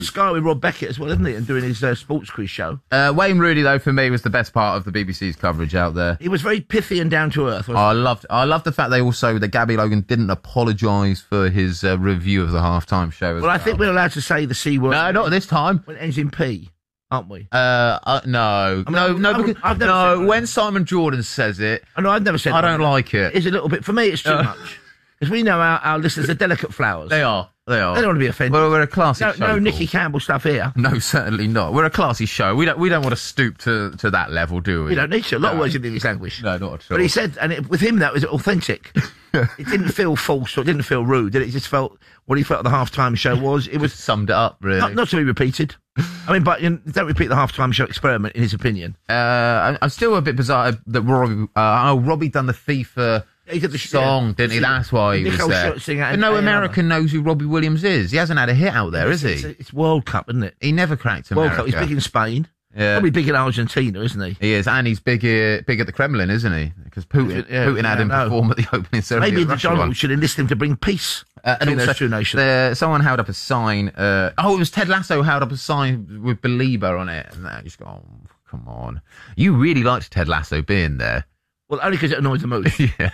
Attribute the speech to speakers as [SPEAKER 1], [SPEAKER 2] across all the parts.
[SPEAKER 1] Sky with Rob Beckett as well, isn't he? And doing his sports quiz show.
[SPEAKER 2] Wayne Rooney, though, for me, was the best part of the BBC's coverage out there.
[SPEAKER 1] He was very pithy and down to earth.
[SPEAKER 2] I loved the fact that Gabby Logan didn't apologise for his review of the halftime show.
[SPEAKER 1] Well, I think we're allowed to say the C word.
[SPEAKER 2] No, not this time.
[SPEAKER 1] When it ends in P, aren't we?
[SPEAKER 2] No. When Simon Jordan says it,
[SPEAKER 1] no, I've never said.
[SPEAKER 2] I don't like it.
[SPEAKER 1] It's a little bit for me. It's too much because we know our listeners are delicate flowers.
[SPEAKER 2] They are.
[SPEAKER 1] They don't want to be offended.
[SPEAKER 2] Well, we're a classy show.
[SPEAKER 1] No Nicky Campbell stuff here.
[SPEAKER 2] No, certainly not. We're a classy show. We don't want to stoop to that level, do we?
[SPEAKER 1] We don't need to. A lot of words in the English language.
[SPEAKER 2] No, not at all.
[SPEAKER 1] But he said, with him, that was authentic. It didn't feel false or it didn't feel rude. It just felt what he felt the halftime show was. It was
[SPEAKER 2] summed it up, really.
[SPEAKER 1] Not to be repeated. I mean, but don't repeat the halftime show experiment, in his opinion.
[SPEAKER 2] I'm still a bit bizarre that Robbie done the FIFA song, didn't he? That's why he was there. But no American knows who Robbie Williams is. He hasn't had a hit out there, has he?
[SPEAKER 1] It's World Cup, isn't it?
[SPEAKER 2] He never cracked America.
[SPEAKER 1] World Cup. He's big in Spain.
[SPEAKER 2] Yeah.
[SPEAKER 1] Probably big in Argentina, isn't he?
[SPEAKER 2] He is, and he's big at the Kremlin, isn't he? Because Putin had him perform at the opening ceremony.
[SPEAKER 1] Maybe the Donald should enlist him to bring peace between those two nations.
[SPEAKER 2] Someone held up a sign. It was Ted Lasso held up a sign with Belieber on it, and I just go, oh, come on. You really liked Ted Lasso being there.
[SPEAKER 1] Well, only because it annoys the most.
[SPEAKER 2] Yeah.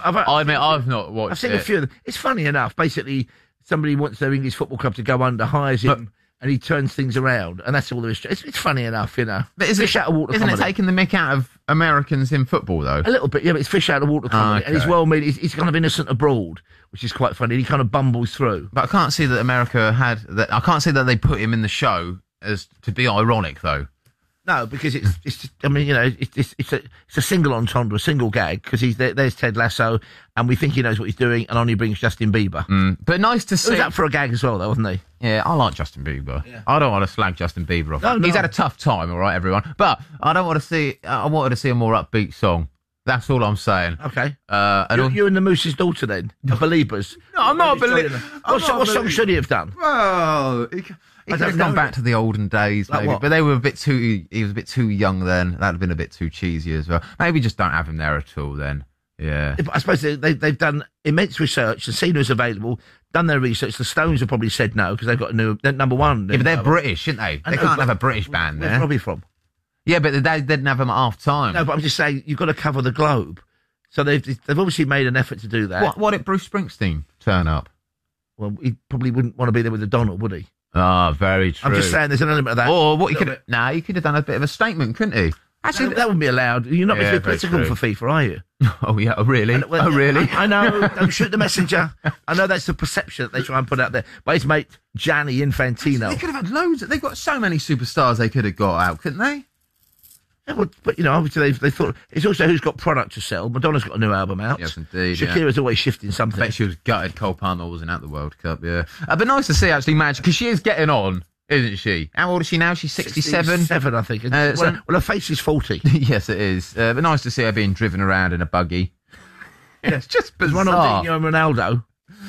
[SPEAKER 2] I've not watched it.
[SPEAKER 1] I've seen a few of them. It's funny enough. Basically, somebody wants their English football club to go under, hires him, and he turns things around, and that's all there is to it. It's funny enough, you know.
[SPEAKER 2] But isn't it taking the mick out of Americans in football, though?
[SPEAKER 1] A little bit, yeah, but it's fish out of water comedy. Okay. And he's well-made. He's kind of innocent abroad, which is quite funny. He kind of bumbles through.
[SPEAKER 2] But I can't see that America had that. I can't see that they put him in the show as to be ironic, though.
[SPEAKER 1] No, because it's I mean, you know, it's a single entendre, a single gag, because there's Ted Lasso, and we think he knows what he's doing, and only brings Justin Bieber.
[SPEAKER 2] But nice to see.
[SPEAKER 1] He was up for a gag as well, though, wasn't he?
[SPEAKER 2] Yeah, I like Justin Bieber. Yeah. I don't want to slag Justin Bieber off.
[SPEAKER 1] No.
[SPEAKER 2] He's had a tough time, all right, everyone. But I don't want to see. I wanted to see a more upbeat song. That's all I'm saying.
[SPEAKER 1] Okay. You and the Moose's daughter, then? The Beliebers.
[SPEAKER 2] No, I'm not a believer.
[SPEAKER 1] What song should he have done?
[SPEAKER 2] Well, he could have gone back to the olden days, maybe. But they were he was a bit too young then. That'd have been a bit too cheesy as well. Maybe just don't have him there at all then. Yeah.
[SPEAKER 1] I suppose they've done immense research and seen who's available, done their research. The Stones have probably said no because they've got they're number one.
[SPEAKER 2] Yeah, but they're British, aren't they? They can't have a British band there.
[SPEAKER 1] Where's Robbie from?
[SPEAKER 2] Yeah, but they didn't have them at half time.
[SPEAKER 1] No, but I'm just saying you've got to cover the globe. So they've obviously made an effort to do that.
[SPEAKER 2] What did Bruce Springsteen turn up?
[SPEAKER 1] Well, he probably wouldn't want to be there with the Donald, would he?
[SPEAKER 2] Ah, very true.
[SPEAKER 1] I'm just saying there's an element of that.
[SPEAKER 2] Or what he could have done a bit of a statement, couldn't he?
[SPEAKER 1] Actually, that wouldn't be allowed. You're not meant to be political for FIFA, are you?
[SPEAKER 2] Oh, yeah, really? Really?
[SPEAKER 1] I know. Don't shoot the messenger. I know that's the perception that they try and put out there. But his mate, Gianni Infantino.
[SPEAKER 2] They could have had loads. They've got so many superstars they could have got out, couldn't they?
[SPEAKER 1] Yeah, but, you know, obviously they thought... It's also who's got product to sell. Madonna's got a new album out.
[SPEAKER 2] Yes, indeed,
[SPEAKER 1] Shakira's always shifting something.
[SPEAKER 2] I bet she was gutted Cole Palmer wasn't at the World Cup, yeah. But nice to see, actually, Madge, because she is getting on, isn't she? How old is she now? She's 67?
[SPEAKER 1] 67, I think. Well, her face is 40.
[SPEAKER 2] Yes, it is. But nice to see her being driven around in a buggy. Yeah, it's just bizarre.
[SPEAKER 1] Ronaldinho and Ronaldo.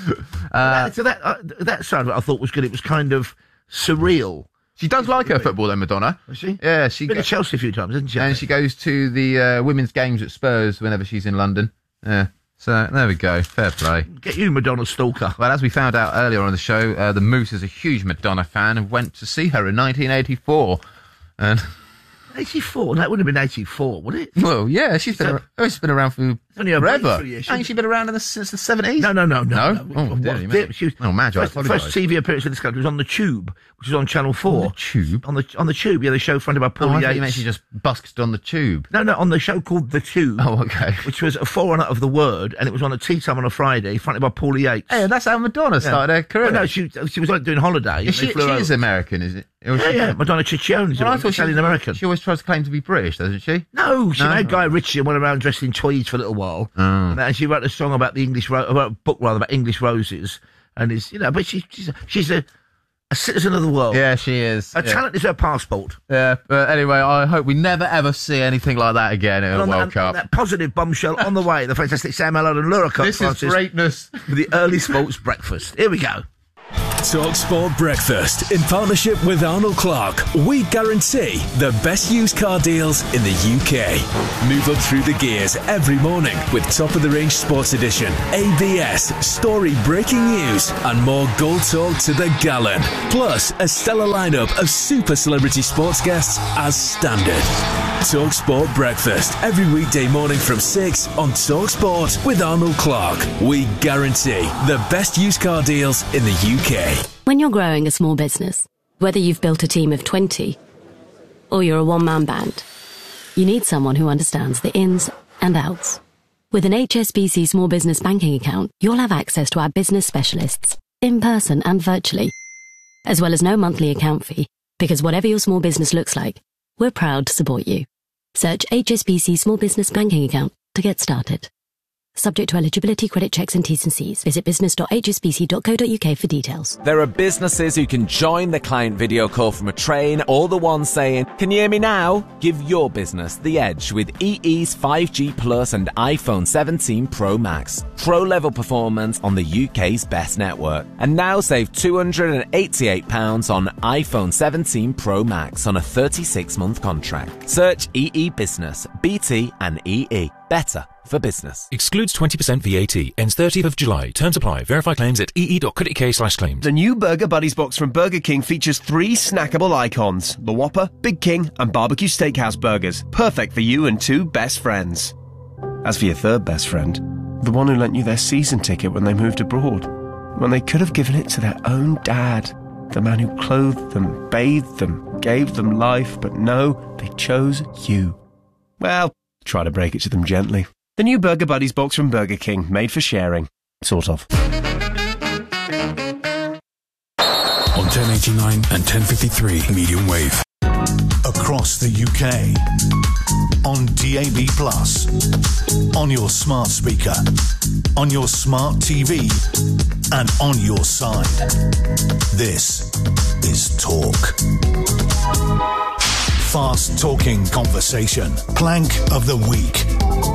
[SPEAKER 1] So that side of it I thought was good. It was kind of surreal.
[SPEAKER 2] She does like her football, though, Madonna.
[SPEAKER 1] Does she?
[SPEAKER 2] Yeah, she
[SPEAKER 1] been to Chelsea a few times, hasn't she?
[SPEAKER 2] And she goes to the women's games at Spurs whenever she's in London. Yeah. So there we go. Fair play.
[SPEAKER 1] Get you, Madonna stalker.
[SPEAKER 2] Well, as we found out earlier on the show, the Moose is a huge Madonna fan and went to see her in 1984. And
[SPEAKER 1] 84? That would have been 84, would it?
[SPEAKER 2] Well, yeah, she's been around for forever. Ain't she been around since the 70s?
[SPEAKER 1] No.
[SPEAKER 2] Oh, Madge,
[SPEAKER 1] first TV appearance in this country was on The Tube, which was on Channel 4.
[SPEAKER 2] On The Tube?
[SPEAKER 1] On the Tube, yeah, the show fronted by Paulie Yates.
[SPEAKER 2] You meant she just busked on The Tube.
[SPEAKER 1] No, on the show called The Tube.
[SPEAKER 2] Oh, okay.
[SPEAKER 1] Which was a forerunner of The Word, and it was on a tea time on a Friday, fronted by Paulie Yates.
[SPEAKER 2] Hey, that's how Madonna started her career.
[SPEAKER 1] Well, no, she was like doing holiday.
[SPEAKER 2] She is American, is it?
[SPEAKER 1] Yeah, Madonna Ciccione is Italian American.
[SPEAKER 2] She always tries to claim to be British, doesn't she?
[SPEAKER 1] No, she made Guy Ritchie and went around dressed in tweeds for a little while. And she wrote a song about the book about English roses. And but she's a citizen of the world.
[SPEAKER 2] Yeah, she is.
[SPEAKER 1] Her talent is her passport.
[SPEAKER 2] Yeah, but anyway, I hope we never ever see anything like that again in a World Cup.
[SPEAKER 1] On that positive bombshell on the way, the fantastic Sam Allard and Laura Cox.
[SPEAKER 2] This is greatness.
[SPEAKER 1] With the early sports breakfast. Here we go.
[SPEAKER 3] TalkSport Breakfast in partnership with Arnold Clark. We guarantee the best used car deals in the UK. Move up through the gears every morning with top of the range Sports Edition, ABS, story breaking news, and more Gold Talk to the gallon. Plus a stellar lineup of super celebrity sports guests as standard. TalkSport Breakfast every weekday morning from 6 on TalkSport with Arnold Clark. We guarantee the best used car deals in the UK.
[SPEAKER 4] When you're growing a small business, whether you've built a team of 20 or you're a one-man band, you need someone who understands the ins and outs. With an HSBC Small Business Banking account, you'll have access to our business specialists, in person and virtually, as well as no monthly account fee, because whatever your small business looks like, we're proud to support you. Search HSBC Small Business Banking account to get started. Subject to eligibility, credit checks and T's and C's. Visit business.hsbc.co.uk for details.
[SPEAKER 5] There are businesses who can join the client video call from a train, or the ones saying, "Can you hear me now?" Give your business the edge with EE's 5G Plus and iPhone 17 Pro Max. Pro-level performance on the UK's best network. And now save £288 on iPhone 17 Pro Max on a 36-month contract. Search EE Business, BT and EE. Better for business.
[SPEAKER 6] Excludes 20% VAT. Ends 30th of July. Terms apply. Verify claims at ee.co.uk/claims.
[SPEAKER 7] The new Burger Buddies box from Burger King features 3 snackable icons: the Whopper, Big King and Barbecue Steakhouse burgers. Perfect for you and 2 best friends. As for your third best friend, the one who lent you their season ticket when they moved abroad, when they could have given it to their own dad, the man who clothed them, bathed them, gave them life, but no, they chose you. Well, try to break it to them gently. The new Burger Buddies box from Burger King, made for sharing. Sort of.
[SPEAKER 3] On 1089 and 1053 medium wave. Across the UK. On DAB+. On your smart speaker. On your smart TV. And on your side. This is Talk. Fast-talking conversation. Plank of the week.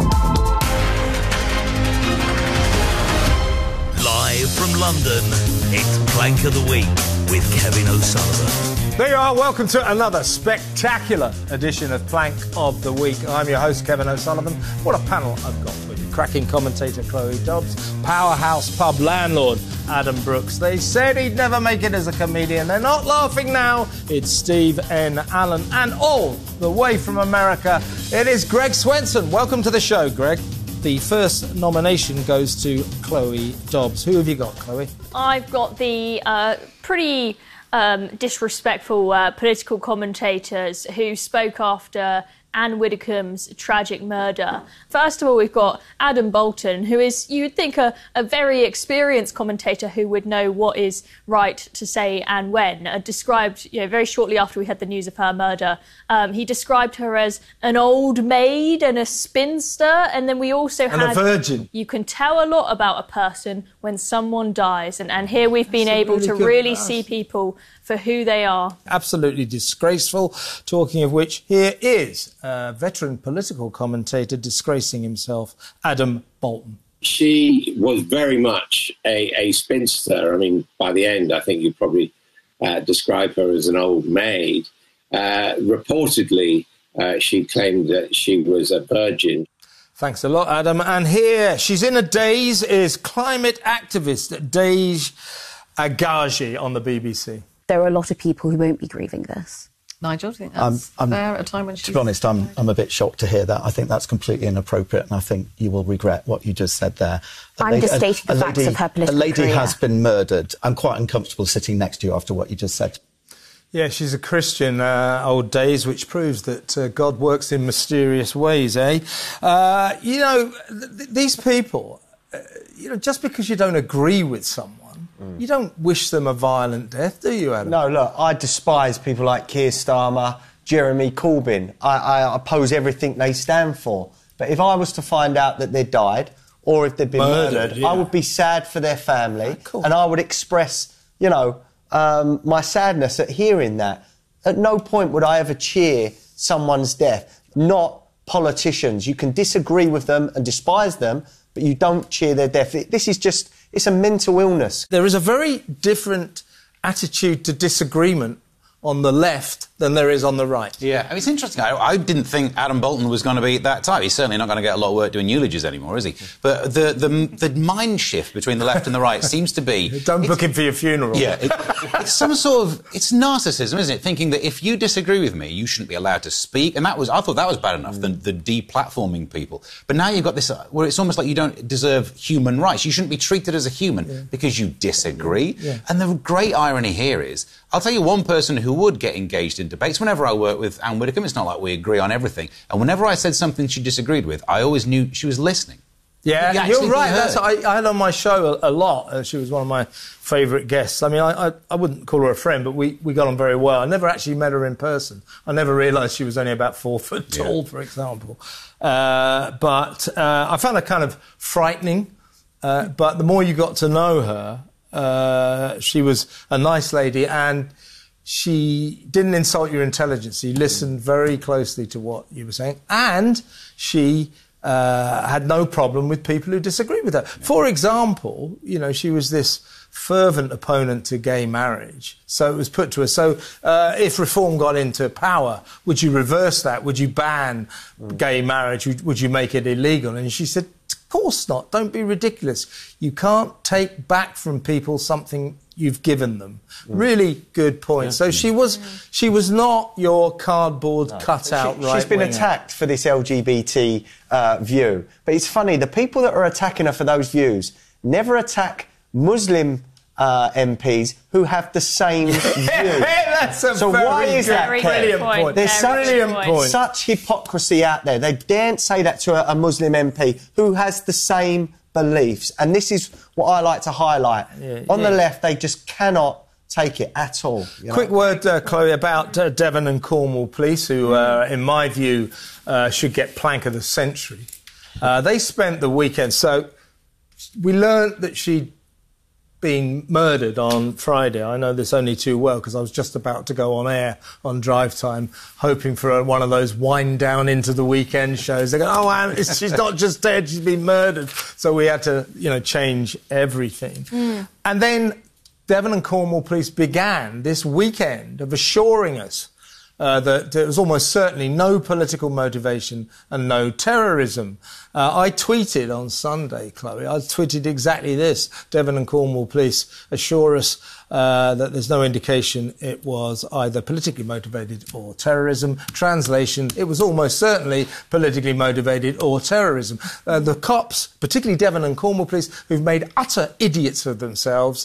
[SPEAKER 8] Live from London, it's Plank of the Week with Kevin O'Sullivan.
[SPEAKER 9] There you are. Welcome to another spectacular edition of Plank of the Week. I'm your host, Kevin O'Sullivan. What a panel I've got for you. Cracking commentator Chloe Dobbs, powerhouse pub landlord Adam Brooks. They said he'd never make it as a comedian. They're not laughing now. It's Steve N. Allen. And all the way from America, it is Greg Swenson. Welcome to the show, Greg. The first nomination goes to Chloe Dobbs. Who have you got, Chloe?
[SPEAKER 10] I've got the pretty disrespectful political commentators who spoke after Anne Widdecombe's tragic murder. First of all, we've got Adam Bolton, who is, you would think, a very experienced commentator who would know what is right to say and when. Described, very shortly after we had the news of her murder, he described her as an old maid and a spinster, and then we also had...
[SPEAKER 9] And a virgin.
[SPEAKER 10] You can tell a lot about a person when someone dies, and here we've been able to really see people for who they are.
[SPEAKER 9] Absolutely disgraceful. Talking of which, here is a veteran political commentator disgracing himself, Adam Bolton.
[SPEAKER 11] She was very much a spinster. I mean, by the end, I think you probably describe her as an old maid. Reportedly, she claimed that she was a virgin.
[SPEAKER 9] Thanks a lot, Adam. And here, she's in a daze, is climate activist Dej Agaji on the BBC.
[SPEAKER 12] There are a lot of people who won't be grieving this.
[SPEAKER 13] Nigel, do you think that's fair at a time when she's...
[SPEAKER 14] To be honest, I'm a bit shocked to hear that. I think that's completely inappropriate, and I think you will regret what you just said there.
[SPEAKER 12] I'm just stating the facts of her political career.
[SPEAKER 14] A lady has been murdered. I'm quite uncomfortable sitting next to you after what you just said.
[SPEAKER 9] Yeah, she's a Christian, old days, which proves that God works in mysterious ways, eh? These people, just because you don't agree with someone, you don't wish them a violent death, do you, Adam?
[SPEAKER 15] No, look, I despise people like Keir Starmer, Jeremy Corbyn. I oppose everything they stand for. But if I was to find out that they died, or if they'd been murdered, yeah, I would be sad for their family, and I would express, my sadness at hearing that. At no point would I ever cheer someone's death, not politicians. You can disagree with them and despise them, but you don't cheer their death. This is just... It's a mental illness.
[SPEAKER 9] There is a very different attitude to disagreement on the left than there is on the right.
[SPEAKER 16] Yeah, I mean, it's interesting. I didn't think Adam Bolton was going to be that type. He's certainly not going to get a lot of work doing eulogies anymore, is he? But the mind shift between the left and the right seems to be...
[SPEAKER 9] Don't book him for your funeral.
[SPEAKER 16] Yeah, it's some sort of... It's narcissism, isn't it? Thinking that if you disagree with me, you shouldn't be allowed to speak. And I thought that was bad enough, the deplatforming people. But now you've got this where it's almost like you don't deserve human rights. You shouldn't be treated as a human because you disagree. Yeah. And the great irony here is, I'll tell you one person who would get engaged in debates. Whenever I work with Anne Widdecombe, it's not like we agree on everything. And whenever I said something she disagreed with, I always knew she was listening.
[SPEAKER 9] Yeah, you're right. I had on my show a lot. She was one of my favourite guests. I mean, I wouldn't call her a friend, but we got on very well. I never actually met her in person. I never realised she was only about 4 foot tall, for example. But I found her kind of frightening. But the more you got to know her, she was a nice lady, and she didn't insult your intelligence. She listened very closely to what you were saying, and she had no problem with people who disagreed with her. For example, you know, she was this fervent opponent to gay marriage. So it was put to her, so if reform got into power, would you reverse that? Would you ban gay marriage? Would you make it illegal? And she said, of course not. Don't be ridiculous. You can't take back from people something you've given them. Really good point. Yeah. So she was not your cardboard cutout right.
[SPEAKER 15] She's been attacked for this LGBT view. But it's funny, the people that are attacking her for those views never attack Muslim MPs who have the same view.
[SPEAKER 9] That's a very brilliant point.
[SPEAKER 15] There's such hypocrisy out there. They daren't say that to a Muslim MP who has the same beliefs. And this is what I like to highlight. On the left, they just cannot take it at all.
[SPEAKER 9] Quick word, Chloe, about Devon and Cornwall Police, who, in my view, should get Plank of the Century. They spent the weekend... So we learnt that she'd been murdered on Friday. I know this only too well because I was just about to go on air on Drive Time, hoping for one of those wind down into the weekend shows. They go, oh, she's not just dead, she's been murdered. So we had to, change everything. And then Devon and Cornwall Police began this weekend of assuring us that there was almost certainly no political motivation and no terrorism. I tweeted on Sunday, Chloe, I tweeted exactly this. Devon and Cornwall Police assure us that there's no indication it was either politically motivated or terrorism. Translation, it was almost certainly politically motivated or terrorism. The cops, particularly Devon and Cornwall Police, who've made utter idiots of themselves,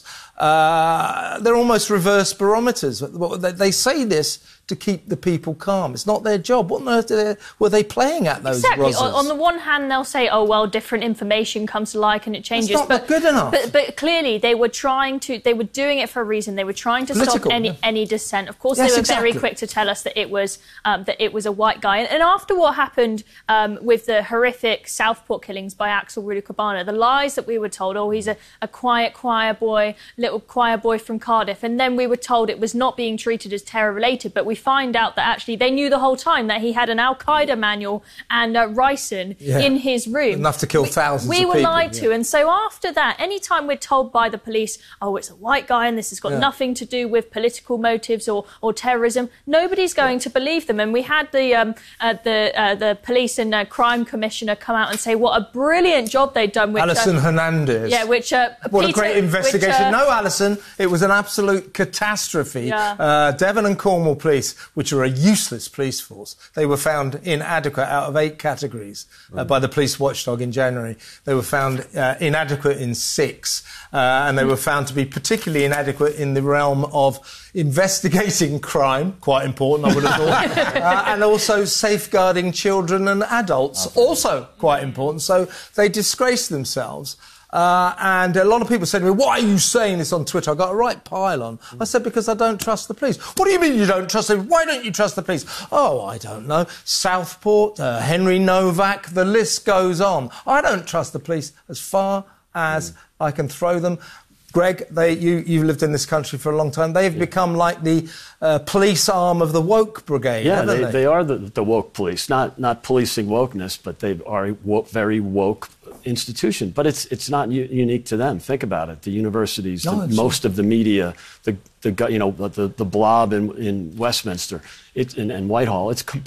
[SPEAKER 9] they're almost reverse barometers. They say this to keep the people calm. It's not their job. What on earth were they playing at, those
[SPEAKER 10] Exactly. On the one hand, they'll say, oh, well, different information comes to light and it changes.
[SPEAKER 9] It's not good enough.
[SPEAKER 10] But clearly, they were doing it for a reason. They were trying to stop any dissent. Of course, they were very quick to tell us that it was a white guy. And after what happened with the horrific Southport killings by Axel Rudikobana, the lies that we were told, oh, he's a quiet choir boy, little choir boy from Cardiff, and then we were told it was not being treated as terror-related, but we find out that actually they knew the whole time that he had an Al-Qaeda manual and ricin in his room.
[SPEAKER 9] Enough to kill thousands of people.
[SPEAKER 10] We were lied to. And so after that, any time we're told by the police, oh, it's a white guy and this has got nothing to do with political motives or terrorism, nobody's going to believe them. And we had the police and crime commissioner come out and say what a brilliant job they'd done. Which,
[SPEAKER 9] Alison Hernandez.
[SPEAKER 10] Yeah, which...
[SPEAKER 9] what a great investigation. No, Alison, it was an absolute catastrophe. Devon and Cornwall Police, which are a useless police force, they were found inadequate out of 8 categories by the police watchdog in January. They were found inadequate in 6, and they were found to be particularly inadequate in the realm of investigating crime, quite important, I would have thought, and also safeguarding children and adults, also quite important. So they disgraced themselves. And a lot of people said to me, why are you saying this on Twitter? I got a right pile on. I said, because I don't trust the police. What do you mean you don't trust them? Why don't you trust the police? Oh, I don't know. Southport, Henry Novak, the list goes on. I don't trust the police as far as I can throw them. Greg, you've lived in this country for a long time. They've become like the police arm of the woke brigade, haven't they?
[SPEAKER 17] They are the woke police, not policing wokeness, but they are very woke institution. But it's not unique to them. Think about it. The universities, most of the media, the blob in Westminster, and Whitehall.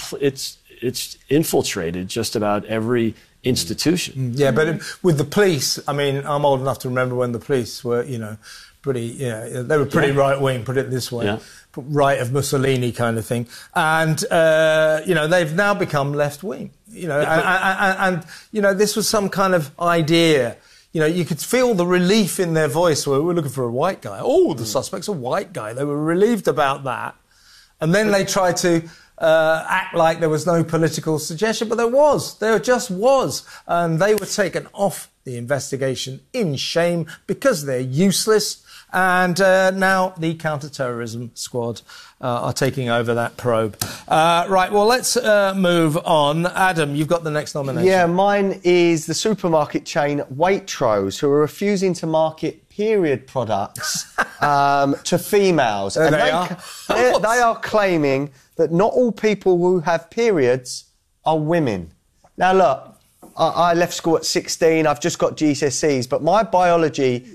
[SPEAKER 17] It's infiltrated just about every institution.
[SPEAKER 9] Yeah, but with the police, I mean, I'm old enough to remember when the police were, pretty, they were pretty right-wing, put it this way, right of Mussolini kind of thing. And, they've now become left-wing, and this was some kind of idea. You could feel the relief in their voice. We're looking for a white guy. Oh, the suspect's a white guy. They were relieved about that. And then they tried to act like there was no political suggestion, but there just was. And they were taken off the investigation in shame because they're useless. And now the counter-terrorism squad are taking over that probe. Right, well, let's move on. Adam, you've got the next nomination.
[SPEAKER 15] Yeah, mine is the supermarket chain Waitrose, who are refusing to market period products to females.
[SPEAKER 9] There
[SPEAKER 15] and they are claiming that not all people who have periods are women. Now, look, I left school at 16, I've just got GCSEs, but my biology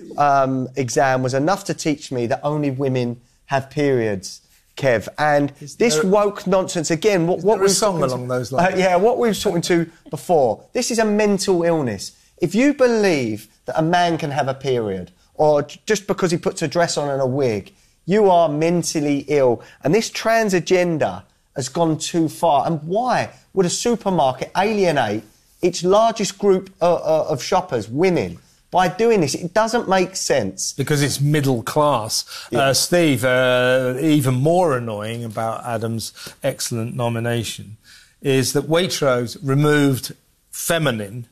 [SPEAKER 15] exam was enough to teach me that only women have periods, Kev. And this woke nonsense, again, what
[SPEAKER 9] we've song along those lines.
[SPEAKER 15] What we were talking to before, this is a mental illness. If you believe that a man can have a period, or just because he puts a dress on and a wig, you are mentally ill. And this trans agenda has gone too far. And why would a supermarket alienate its largest group of shoppers, women, by doing this? It doesn't make sense.
[SPEAKER 9] Because it's middle class. Yeah. Steve, even more annoying about Adam's excellent nomination is that Waitrose removed feminine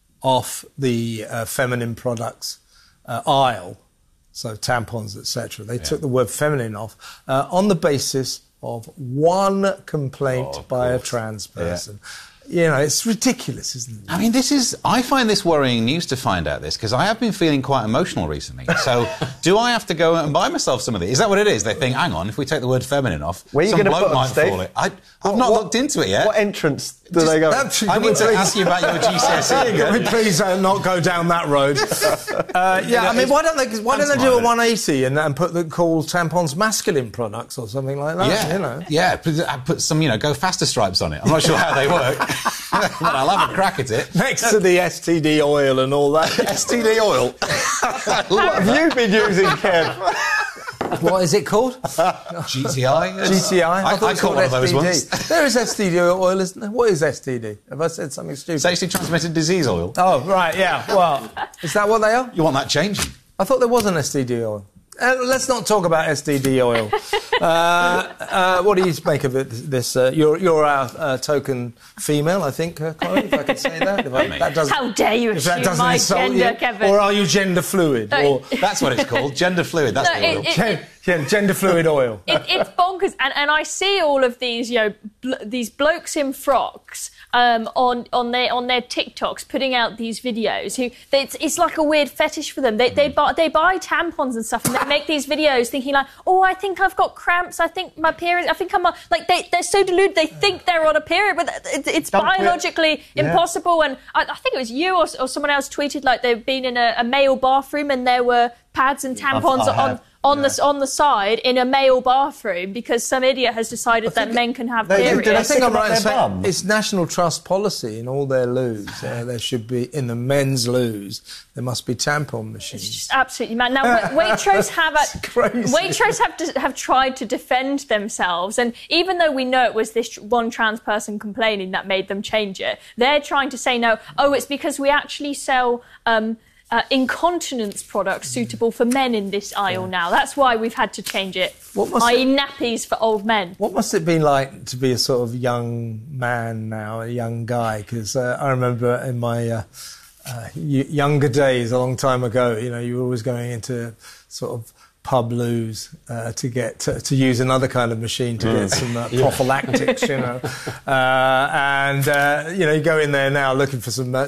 [SPEAKER 9] off the feminine products aisle, so tampons, etc. They took the word feminine off on the basis of one complaint by a trans person. It's ridiculous, isn't it?
[SPEAKER 16] I mean, I find this worrying news to find out this, because I have been feeling quite emotional recently. So, do I have to go and buy myself some of these? Is that what it is? They think, hang on, if we take the word feminine off,
[SPEAKER 15] where
[SPEAKER 16] some bloke might
[SPEAKER 15] Steve?
[SPEAKER 16] fall it. I've not looked into it yet.
[SPEAKER 15] What entrance do they go?
[SPEAKER 16] I need to ask you about your GCSE.
[SPEAKER 9] Can we please not go down that road? I mean, why don't they do a 180 and call tampons masculine products or something like that?
[SPEAKER 16] Yeah, put some, go faster stripes on it. I'm not sure how they work. But I'll have a crack at it.
[SPEAKER 9] Next to the STD oil and all that.
[SPEAKER 16] STD oil?
[SPEAKER 15] What have you been using, Kev?
[SPEAKER 9] What is it called?
[SPEAKER 16] GTI?
[SPEAKER 9] GTI?
[SPEAKER 16] I caught one of those ones.
[SPEAKER 9] There is STD oil, isn't there? What is STD? Have I said something stupid?
[SPEAKER 16] It's actually transmitted disease oil.
[SPEAKER 9] Oh, right, yeah. Well, is that what they are?
[SPEAKER 16] You want that changing?
[SPEAKER 9] I thought there was an STD oil. Let's not talk about STD oil. What do you make of it? This you're our token female, I think, Chloe, if I can say that.
[SPEAKER 10] How dare you assume my gender, Kevin?
[SPEAKER 9] Or are you gender fluid?
[SPEAKER 10] No,
[SPEAKER 16] that's what it's called, gender fluid. That's the oil.
[SPEAKER 9] Gender fluid oil.
[SPEAKER 10] It's bonkers, and I see all of these, these blokes in frocks on their TikToks putting out these videos. It's like a weird fetish for them. They buy tampons and stuff, and they make these videos thinking like, oh, I think I've got cramps. I think my period. I think I'm they're so deluded. They think they're on a period, but it's biologically impossible. And I think it was you or someone else tweeted like they've been in a male bathroom and there were pads and tampons on the side in a male bathroom because some idiot has decided that men can have periods.
[SPEAKER 9] I think I'm right in saying it's National Trust policy in all their loos. There should be, in the men's loos, there must be tampon machines.
[SPEAKER 10] It's just absolutely mad. Now, Waitrose have tried to defend themselves, and even though we know it was this one trans person complaining that made them change it, they're trying to say no, it's because we actually sell incontinence products suitable for men in this aisle now. That's why we've had to change it. I.e. nappies for old men.
[SPEAKER 9] What must it be like to be a sort of young man now, a young guy? Because I remember in my younger days, a long time ago, you were always going into sort of pub loos to get to use another kind of machine to get some prophylactics, and you go in there now looking for some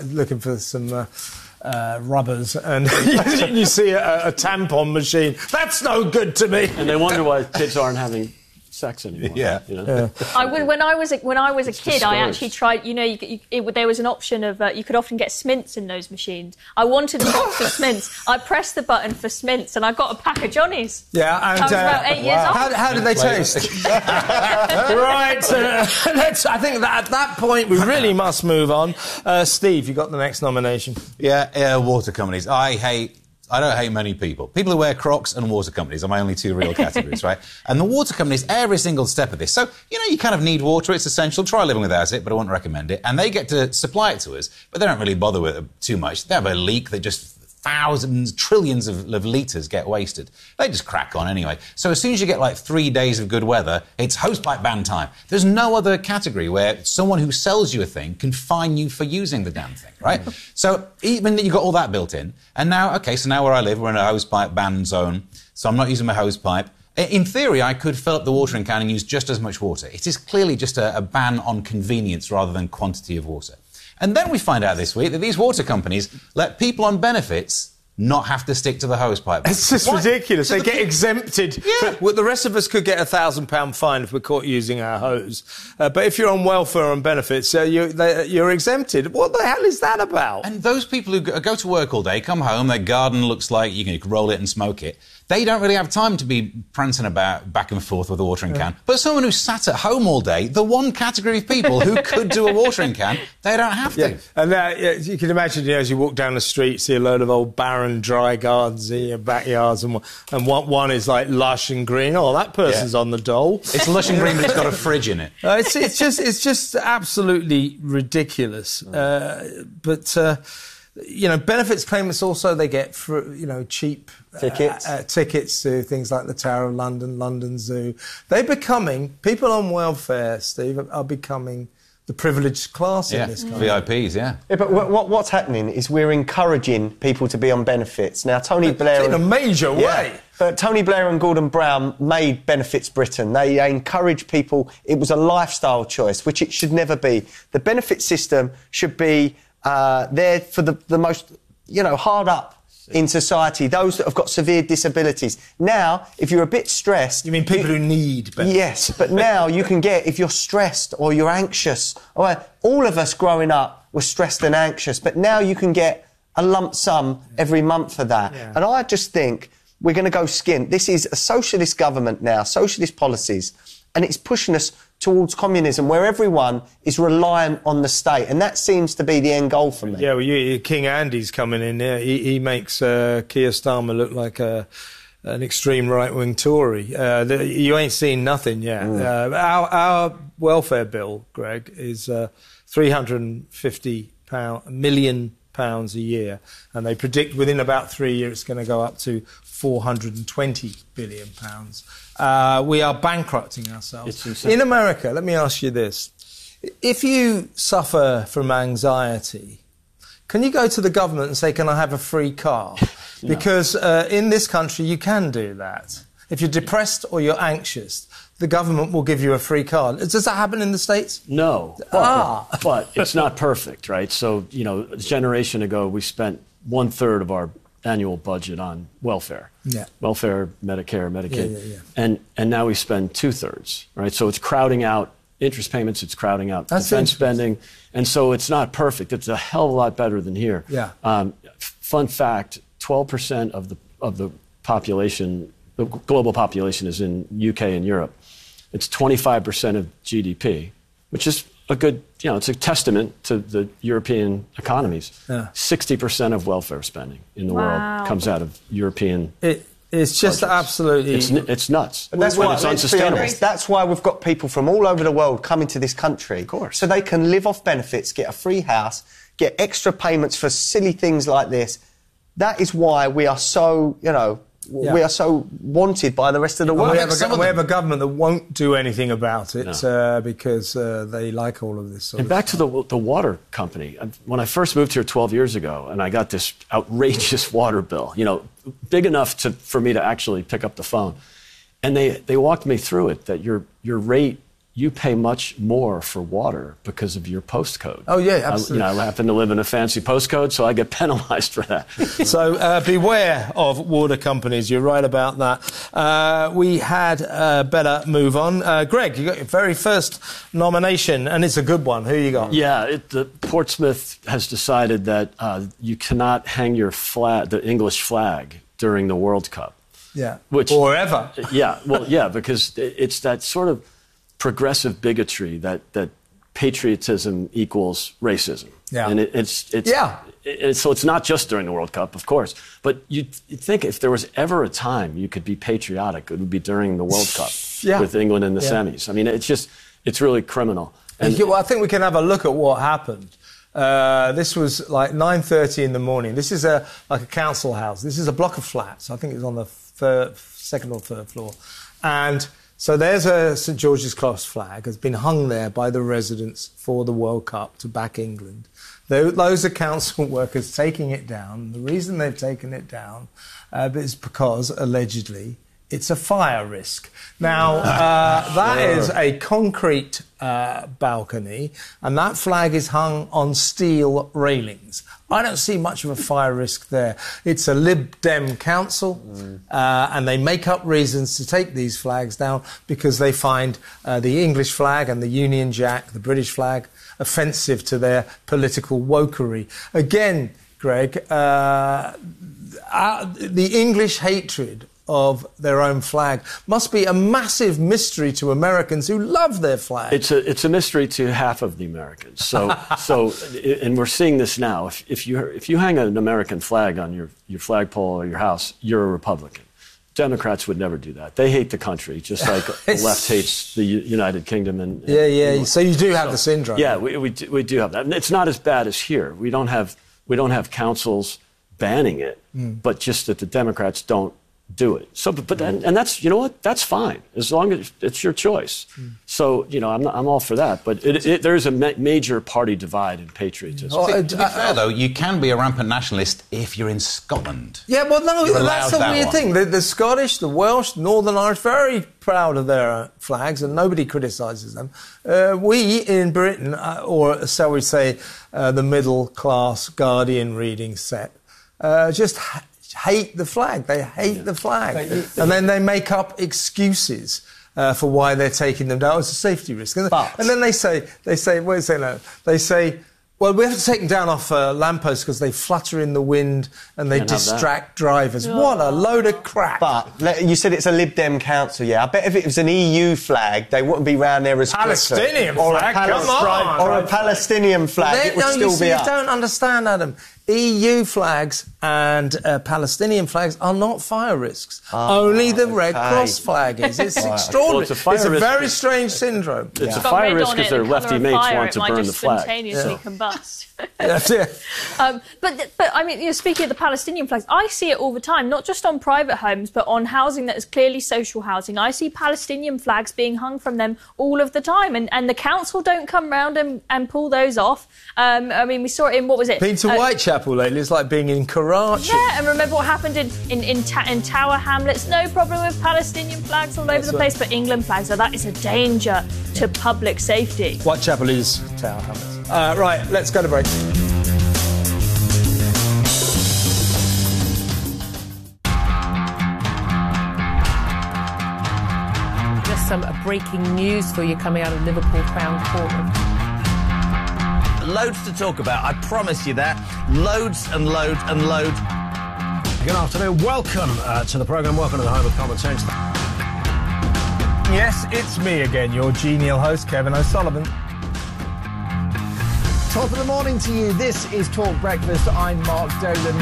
[SPEAKER 9] rubbers, and you see a tampon machine. That's no good to me.
[SPEAKER 17] And they wonder why kids aren't having sex anymore.
[SPEAKER 16] Yeah.
[SPEAKER 17] You know?
[SPEAKER 10] When I was a kid, I actually tried. You know, there was an option of you could often get Smints in those machines. I wanted a box of Smints. I pressed the button for Smints, and I got a pack of Johnnies.
[SPEAKER 9] Yeah, and
[SPEAKER 10] I was about 8 years old.
[SPEAKER 9] How did they taste? Right. I think that at that point we really must move on. Steve, you got the next nomination.
[SPEAKER 16] Yeah, water companies. I don't hate many people. People who wear Crocs and water companies are my only two real categories, right? And the water companies, every single step of this. So, you know, you kind of need water. It's essential. Try living without it, but I wouldn't recommend it. And they get to supply it to us, but they don't really bother with it too much. They have a leak that just thousands, trillions of litres get wasted. They just crack on anyway. So as soon as you get like 3 days of good weather, it's hosepipe ban time. There's no other category where someone who sells you a thing can fine you for using the damn thing, right? So even you've got all that built in. And now, so now where I live, we're in a hosepipe ban zone. So I'm not using my hosepipe. In theory, I could fill up the watering can and use just as much water. It is clearly just a ban on convenience rather than quantity of water. And then we find out this week that these water companies let people on benefits not have to stick to the hosepipe.
[SPEAKER 9] It's just ridiculous. They get exempted.
[SPEAKER 16] Yeah.
[SPEAKER 9] Well, the rest of us could get a £1,000 fine if we're caught using our hose. But if you're on welfare and benefits, you're exempted. What the hell is that about?
[SPEAKER 16] And those people who go to work all day, come home, their garden looks like you can roll it and smoke it. They don't really have time to be prancing about back and forth with a watering can. But someone who sat at home all day, the one category of people who could do a watering can, they don't have to.
[SPEAKER 9] Yeah. And you can imagine, as you walk down the street, see a load of old barren, dry gardens in your backyards, and one is like lush and green. Oh, that person's on the dole.
[SPEAKER 16] It's lush and green, but it's got a fridge in it.
[SPEAKER 9] It's just absolutely ridiculous. Benefits payments also they get for, cheap tickets to things like the Tower of London, London Zoo. People on welfare, Steve, are becoming the privileged class in this country.
[SPEAKER 16] VIPs, yeah.
[SPEAKER 15] But what's happening is we're encouraging people to be on benefits. Now, Tony Blair...
[SPEAKER 9] In a major way.
[SPEAKER 15] But Tony Blair and Gordon Brown made Benefits Britain. They encouraged people. It was a lifestyle choice, which it should never be. The benefit system should be there for the most, hard up in society, those that have got severe disabilities. Now, if you're a bit stressed...
[SPEAKER 9] You mean people who need benefits?
[SPEAKER 15] Yes, but now you can get, if you're stressed or you're anxious... all of us growing up were stressed and anxious, but now you can get a lump sum every month for that. Yeah. And I just think we're going to go skint. This is a socialist government now, socialist policies, and it's pushing us towards communism, where everyone is reliant on the state, and that seems to be the end goal for me.
[SPEAKER 9] Yeah, well, King Andy's coming in there. He makes Keir Starmer look like an extreme right-wing Tory. You ain't seen nothing yet. Our welfare bill, Greg, is £350 million a year, and they predict within about 3 years it's going to go up to £420 billion. We are bankrupting ourselves. In America, let me ask you this. If you suffer from anxiety, can you go to the government and say, can I have a free car? No. Because in this country, you can do that. If you're depressed or you're anxious, the government will give you a free car. Does that happen in the States?
[SPEAKER 17] No. But it's not perfect, right? So, a generation ago, we spent 1/3 of our annual budget on welfare. Yeah. Welfare, Medicare, Medicaid. Yeah. And now we spend 2/3, right? So it's crowding out interest payments, it's crowding out defense spending. And so it's not perfect. It's a hell of a lot better than here.
[SPEAKER 9] Yeah.
[SPEAKER 17] Fun fact, 12% of the population, the global population is in UK and Europe. It's 25% of GDP, which is a good, it's a testament to the European economies. Yeah. 60% of welfare spending in the world comes out of European
[SPEAKER 9] It's just
[SPEAKER 17] budgets.
[SPEAKER 9] Absolutely...
[SPEAKER 17] It's nuts.
[SPEAKER 15] And that's why
[SPEAKER 17] it's unsustainable.
[SPEAKER 15] That's why we've got people from all over the world coming to this country.
[SPEAKER 17] Of course.
[SPEAKER 15] So they can live off benefits, get a free house, get extra payments for silly things like this. That is why we are so, we are so wanted by the rest of the world.
[SPEAKER 9] We have a government that won't do anything about it because they like all of this sort of
[SPEAKER 17] back to the water company. When I first moved here 12 years ago and I got this outrageous water bill, big enough for me to actually pick up the phone. And they walked me through it, that your rate you pay much more for water because of your postcode.
[SPEAKER 9] Oh, yeah, absolutely.
[SPEAKER 17] I happen to live in a fancy postcode, so I get penalised for that.
[SPEAKER 9] So beware of water companies. You're right about that. We had better move on. Greg, you got your very first nomination, and it's a good one. Who you got?
[SPEAKER 17] Yeah, Portsmouth has decided that you cannot hang your flag, the English flag, during the World Cup.
[SPEAKER 9] Yeah, or ever.
[SPEAKER 17] Yeah, well, yeah, because it's that sort of progressive bigotry that patriotism equals racism.
[SPEAKER 9] Yeah.
[SPEAKER 17] And so it's not just during the World Cup, of course, but you'd think if there was ever a time you could be patriotic, it would be during the World Cup with England in the semis. I mean, it's really criminal.
[SPEAKER 9] And I think we can have a look at what happened. This was like 9:30 in the morning. This is like a council house. This is a block of flats. I think it's on the second or third floor. And so there's a St George's Cross flag has been hung there by the residents for the World Cup to back England. Those are council workers taking it down. The reason they've taken it down is because, allegedly, it's a fire risk. Now, that is a concrete balcony, and that flag is hung on steel railings. I don't see much of a fire risk there. It's a Lib Dem council, and they make up reasons to take these flags down because they find the English flag and the Union Jack, the British flag, offensive to their political wokery. Again, Greg, the English hatred of their own flag must be a massive mystery to Americans who love their flag.
[SPEAKER 17] It's a mystery to half of the Americans. So and we're seeing this now. If you hang an American flag on your flagpole or your house, you're a Republican. Democrats would never do that. They hate the country, just like the left hates the United Kingdom. And
[SPEAKER 9] So you do have the syndrome.
[SPEAKER 17] Yeah, we do have that. And it's not as bad as here. We don't have councils banning it, but just that the Democrats don't do it. So, and that's, you know what? That's fine as long as it's your choice. So, I'm all for that. But there is a major party divide in patriotism.
[SPEAKER 16] To be fair, though, you can be a rampant nationalist if you're in Scotland.
[SPEAKER 9] Yeah, well, no, that's the weird thing. The Scottish, the Welsh, Northern Irish, very proud of their flags, and nobody criticises them. We in Britain, or shall we say, the middle class Guardian reading set, just hate the flag. They hate the flag. And then they make up excuses for why they're taking them down. It's a safety risk. And then they say, well, we have to take them down off lampposts because they flutter in the wind and they distract drivers. Oh. What a load of crap.
[SPEAKER 15] But you said it's a Lib Dem council, yeah? I bet if it was an EU flag, they wouldn't be round there as
[SPEAKER 9] Palestinian flag? Come on!
[SPEAKER 15] Or a Palestinian flag, it would still be up.
[SPEAKER 9] You don't understand, Adam. EU flags and Palestinian flags are not fire risks. Only the Red Cross flag is. It's extraordinary.
[SPEAKER 17] Well,
[SPEAKER 9] it's a very strange syndrome.
[SPEAKER 17] It's a fire risk because their lefty mates want to burn the flag.
[SPEAKER 10] Spontaneously combust.
[SPEAKER 9] That's it.
[SPEAKER 10] But I mean, speaking of the Palestinian flags, I see it all the time, not just on private homes, but on housing that is clearly social housing. I see Palestinian flags being hung from them all of the time, and the council don't come round and pull those off. I mean, we saw it in, what was it?
[SPEAKER 9] Been to Whitechapel lately, it's like being in Karachi.
[SPEAKER 10] Yeah, and remember what happened in Tower Hamlets? No problem with Palestinian flags all over the place, but England flags, so that is a danger to public safety.
[SPEAKER 9] Whitechapel is Tower Hamlets. Right, let's go to break.
[SPEAKER 18] Just some breaking news for you coming out of Liverpool Crown Court.
[SPEAKER 1] Loads to talk about, I promise you that. Loads and loads and loads.
[SPEAKER 19] Good afternoon. Welcome to the programme. Welcome to the Home of Common Sense.
[SPEAKER 9] Yes, it's me again, your genial host, Kevin O'Sullivan.
[SPEAKER 20] Top of the morning to you. This is Talk Breakfast. I'm Mark Dolan.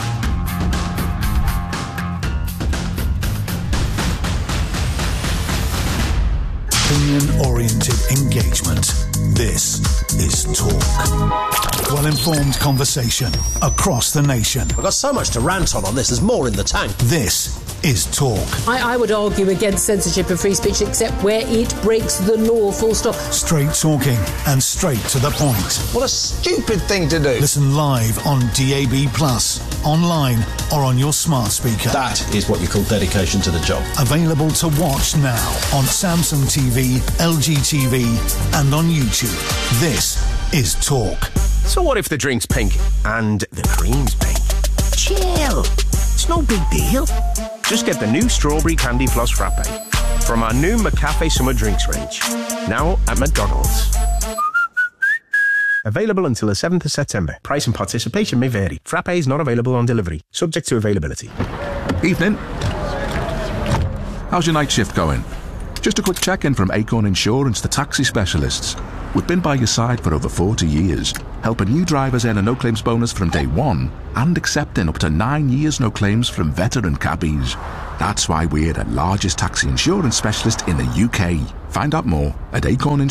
[SPEAKER 21] Opinion-oriented engagement. This is Talk. Well-informed conversation across the nation.
[SPEAKER 19] I've got so much to rant on this. There's more in the tank.
[SPEAKER 21] This is Talk.
[SPEAKER 18] I would argue against censorship and free speech, except where it breaks the law, full stop.
[SPEAKER 21] Straight talking and straight to the point.
[SPEAKER 9] What a stupid thing to do.
[SPEAKER 21] Listen live on DAB+, online or on your smart speaker.
[SPEAKER 2] That is what you call dedication to the job.
[SPEAKER 21] Available to watch now on Samsung TV, LG TV and on YouTube. This is Talk.
[SPEAKER 22] So what if the drink's pink and the cream's pink? Chill. It's no big deal. Just get the new Strawberry Candy Floss Frappe from our new McCafe Summer Drinks range. Now at McDonald's. Available until the 7th of September. Price and participation may vary. Frappe is not available on delivery. Subject to availability.
[SPEAKER 23] Evening. How's your night shift going? Just a quick check-in from Acorn Insurance, the taxi specialists. We've been by your side for over 40 years, helping new drivers earn a no-claims bonus from day one and accepting up to 9 years no claims from veteran cabbies. That's why we're the largest taxi insurance specialist in the UK. Find out more at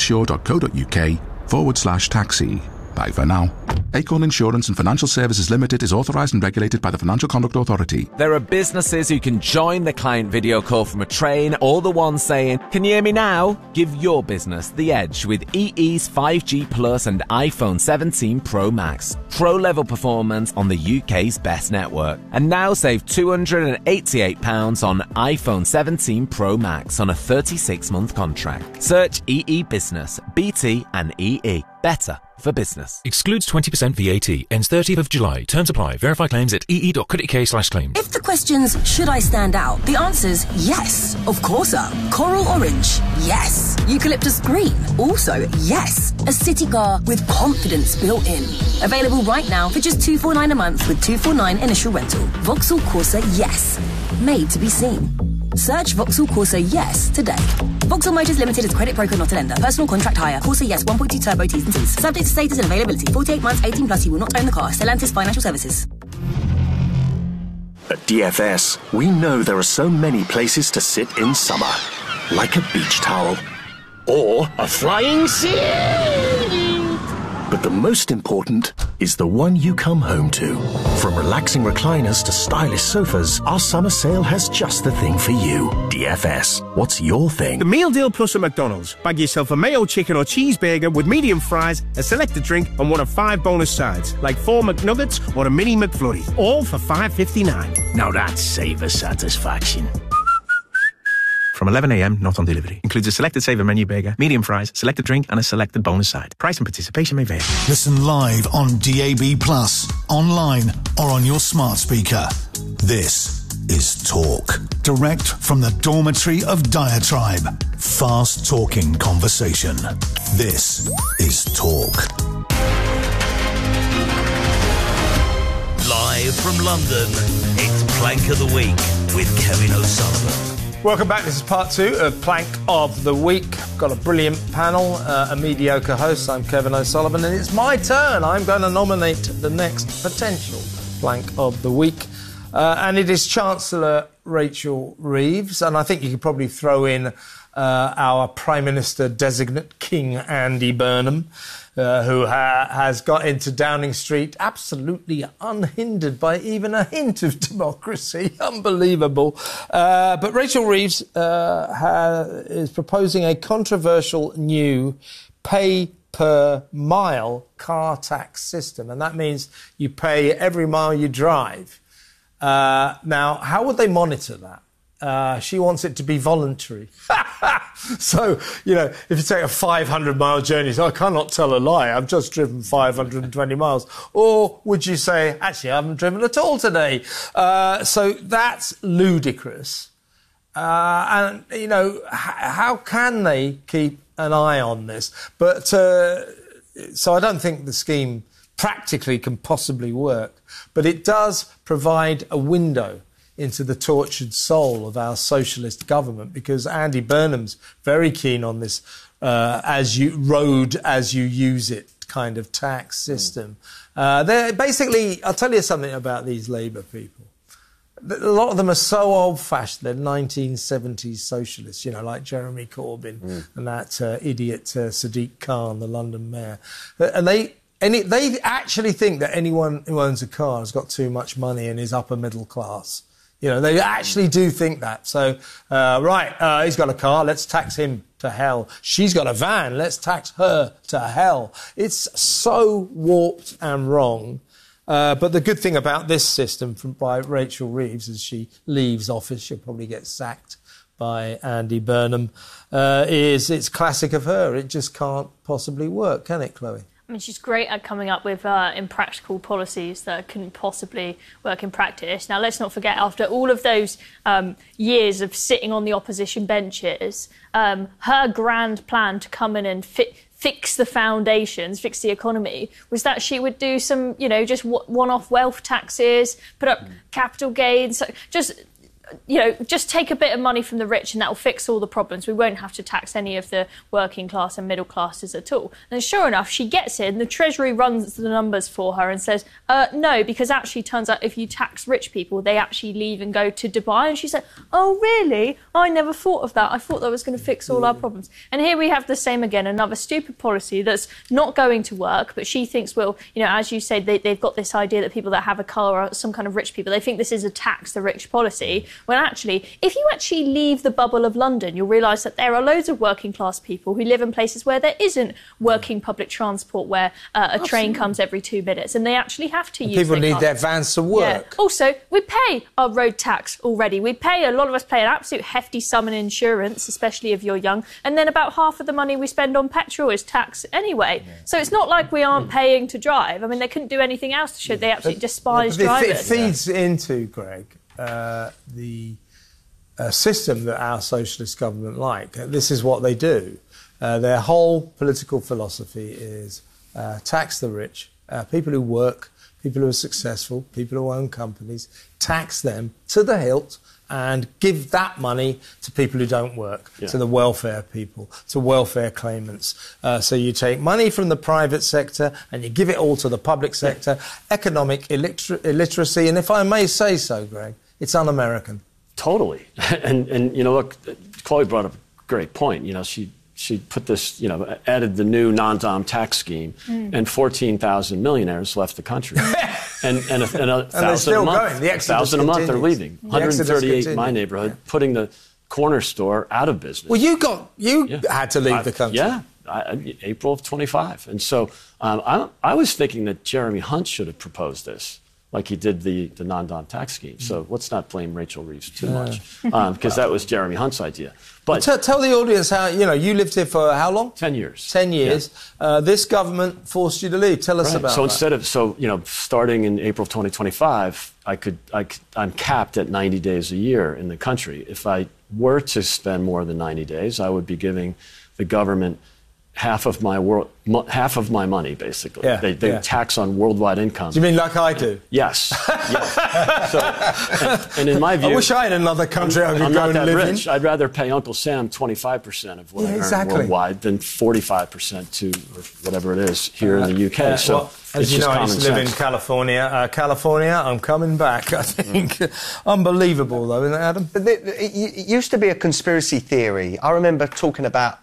[SPEAKER 23] acorninsure.co.uk/taxi. Bye for now. Acorn Insurance and Financial Services Limited is authorised and regulated by the Financial Conduct Authority.
[SPEAKER 5] There are businesses who can join the client video call from a train or the one saying, "Can you hear me now?" Give your business the edge with EE's 5G Plus and iPhone 17 Pro Max. Pro-level performance on the UK's best network. And now save £288 on iPhone 17 Pro Max on a 36-month contract. Search EE Business, BT and EE. Better for business.
[SPEAKER 6] Excludes 20% VAT. Ends 30th of July. Terms apply. Verify claims at ee.co.uk/claims.
[SPEAKER 24] If the question's, should I stand out? The answer's yes. Of course. Coral orange? Yes. Eucalyptus green? Also yes. A city car with confidence built in. Available right now for just $249 a month with $249 initial rental. Vauxhall Corsa Yes. Made to be seen. Search Vauxhall Corsa Yes today. Vauxhall Motors Limited is credit broker, not a lender. Personal contract hire. Corsa Yes 1.2 turbo T's and C's. Subject to status and availability. 48 months, 18 plus. You will not own the car. Stellantis Financial Services.
[SPEAKER 25] At DFS, we know there are so many places to sit in summer. Like a beach towel. Or a flying sea! But the most important is the one you come home to. From relaxing recliners to stylish sofas, our summer sale has just the thing for you. DFS, what's your thing?
[SPEAKER 22] The Meal Deal Plus at McDonald's. Bag yourself a mayo chicken or cheeseburger with medium fries, a selected drink and one of 5 bonus sides, like 4 McNuggets or a mini McFlurry. All for $5.59. Now that's saver satisfaction. From 11 a.m, not on delivery. Includes a selected saver menu burger, medium fries, selected drink and a selected bonus side. Price and participation may vary.
[SPEAKER 21] Listen live on DAB+, online or on your smart speaker. This is Talk. Direct from the dormitory of Diatribe. Fast talking conversation. This is Talk.
[SPEAKER 8] Live from London, it's Plank of the Week with Kevin O'Sullivan.
[SPEAKER 9] Welcome back. This is part 2 of Plank of the Week. I've got a brilliant panel, a mediocre host. I'm Kevin O'Sullivan, and it's my turn. I'm going to nominate the next potential Plank of the Week. And it is Chancellor Rachel Reeves. And I think you could probably throw in our Prime Minister designate, King Andy Burnham, who has got into Downing Street absolutely unhindered by even a hint of democracy. Unbelievable. But Rachel Reeves is proposing a controversial new pay-per-mile car tax system. And that means you pay every mile you drive. Now, how would they monitor that? She wants it to be voluntary. So, you know, if you take a 500-mile journey, so I cannot tell a lie, I've just driven 520 miles. Or would you say, actually, I haven't driven at all today? So that's ludicrous. And, you know, how can they keep an eye on this? But so I don't think the scheme practically can possibly work. But it does provide a window into the tortured soul of our socialist government, because Andy Burnham's very keen on this as you use it kind of tax system. They're basically, I'll tell you something about these Labour people. A lot of them are so old-fashioned. They're 1970s socialists, you know, like Jeremy Corbyn and that idiot Sadiq Khan, the London mayor. And they actually think that anyone who owns a car has got too much money and is upper middle class. You know, they actually do think that. So, he's got a car, let's tax him to hell. She's got a van, let's tax her to hell. It's so warped and wrong. But the good thing about this system by Rachel Reeves, as she leaves office, she'll probably get sacked by Andy Burnham, is it's classic of her. It just can't possibly work, can it, Chloe?
[SPEAKER 10] I mean, she's great at coming up with impractical policies that couldn't possibly work in practice. Now, let's not forget, after all of those years of sitting on the opposition benches, her grand plan to come in and fix the foundations, fix the economy, was that she would do some, just one-off wealth taxes, put up capital gains, just take a bit of money from the rich and that will fix all the problems. We won't have to tax any of the working class and middle classes at all. And sure enough, she gets in, the Treasury runs the numbers for her and says, no, because actually turns out if you tax rich people, they actually leave and go to Dubai. And she said, oh, really? I never thought of that. I thought that was going to fix all our problems. And here we have the same again, another stupid policy that's not going to work, but she thinks, well, as you say, they've got this idea that people that have a car are some kind of rich people. They think this is a tax the rich policy. When actually, if you actually leave the bubble of London, you'll realise that there are loads of working class people who live in places where there isn't working public transport, where a train comes every 2 minutes, and they actually have to use
[SPEAKER 9] people need their vans to work.
[SPEAKER 10] Yeah. Also, we pay our road tax already. A lot of us pay an absolute hefty sum in insurance, especially if you're young, and then about half of the money we spend on petrol is tax anyway. Yeah. So it's not like we aren't paying to drive. I mean, they couldn't do anything else to show they absolutely despise drivers.
[SPEAKER 9] It feeds into, Greg, the system that our socialist government like. This is what they do. Their whole political philosophy is tax the rich, people who work, people who are successful, people who own companies, tax them to the hilt and give that money to people who don't work, to the welfare people, to welfare claimants. So you take money from the private sector and you give it all to the public sector, economic illiteracy, and if I may say so, Greg, it's un-American.
[SPEAKER 17] Totally. And look, Chloe brought up a great point. She put this, added the new non-dom tax scheme, and 14,000 millionaires left the country. and 1,000 a month. 1,000 a month are leaving. 138 in my neighborhood, putting the corner store out of business.
[SPEAKER 9] Well, you had to leave the country.
[SPEAKER 17] Yeah, April of 25. And so I was thinking that Jeremy Hunt should have proposed this, like he did the non-dom tax scheme. So let's not blame Rachel Reeves too much, because that was Jeremy Hunt's idea. But
[SPEAKER 9] tell the audience how, you lived here for how long?
[SPEAKER 17] 10 years.
[SPEAKER 9] 10 years. Yeah. This government forced you to leave. Tell us about that. Starting in April of 2025, I'm capped at 90 days a year in the country. If I were to spend more than 90 days, I would be giving the government half of my money, basically. Yeah, they tax on worldwide income. Do you mean like I do?
[SPEAKER 17] Yes. And in my view,
[SPEAKER 9] I wish I had another country I could
[SPEAKER 17] I'm
[SPEAKER 9] go
[SPEAKER 17] not
[SPEAKER 9] and
[SPEAKER 17] that
[SPEAKER 9] live
[SPEAKER 17] rich.
[SPEAKER 9] in.
[SPEAKER 17] I'd rather pay Uncle Sam 25% of what I earn worldwide than 45% to whatever it is here in the UK.
[SPEAKER 9] As you know, I used to live in California. California, I'm coming back, I think. Unbelievable, though, isn't it, Adam?
[SPEAKER 15] It used to be a conspiracy theory. I remember talking about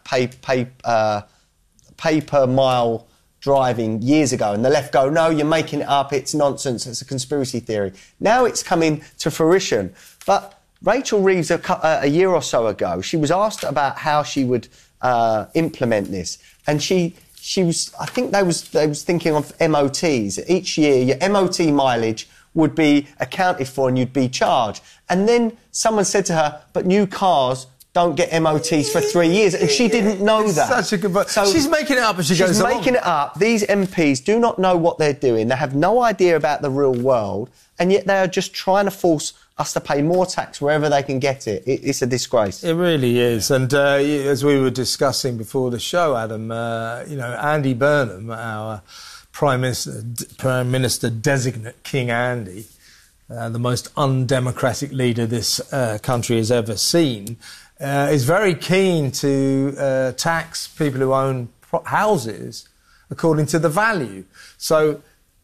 [SPEAKER 15] pay per mile driving years ago, and the left go, no, you're making it up, it's nonsense, it's a conspiracy theory. Now it's coming to fruition. But Rachel Reeves, a year or so ago, she was asked about how she would implement this, and she was, I think they was thinking of MOTs. Each year, your MOT mileage would be accounted for and you'd be charged. And then someone said to her, but new cars don't get MOTs for 3 years, and she didn't know that.
[SPEAKER 9] Such a good... So she's making it up as she goes along.
[SPEAKER 15] She's making it up. These MPs do not know what they're doing. They have no idea about the real world, and yet they are just trying to force us to pay more tax wherever they can get it. It's a disgrace.
[SPEAKER 9] It really is. And as we were discussing before the show, Adam, Andy Burnham, our Prime Minister designate, King Andy, the most undemocratic leader this country has ever seen, is very keen to tax people who own houses according to the value. So,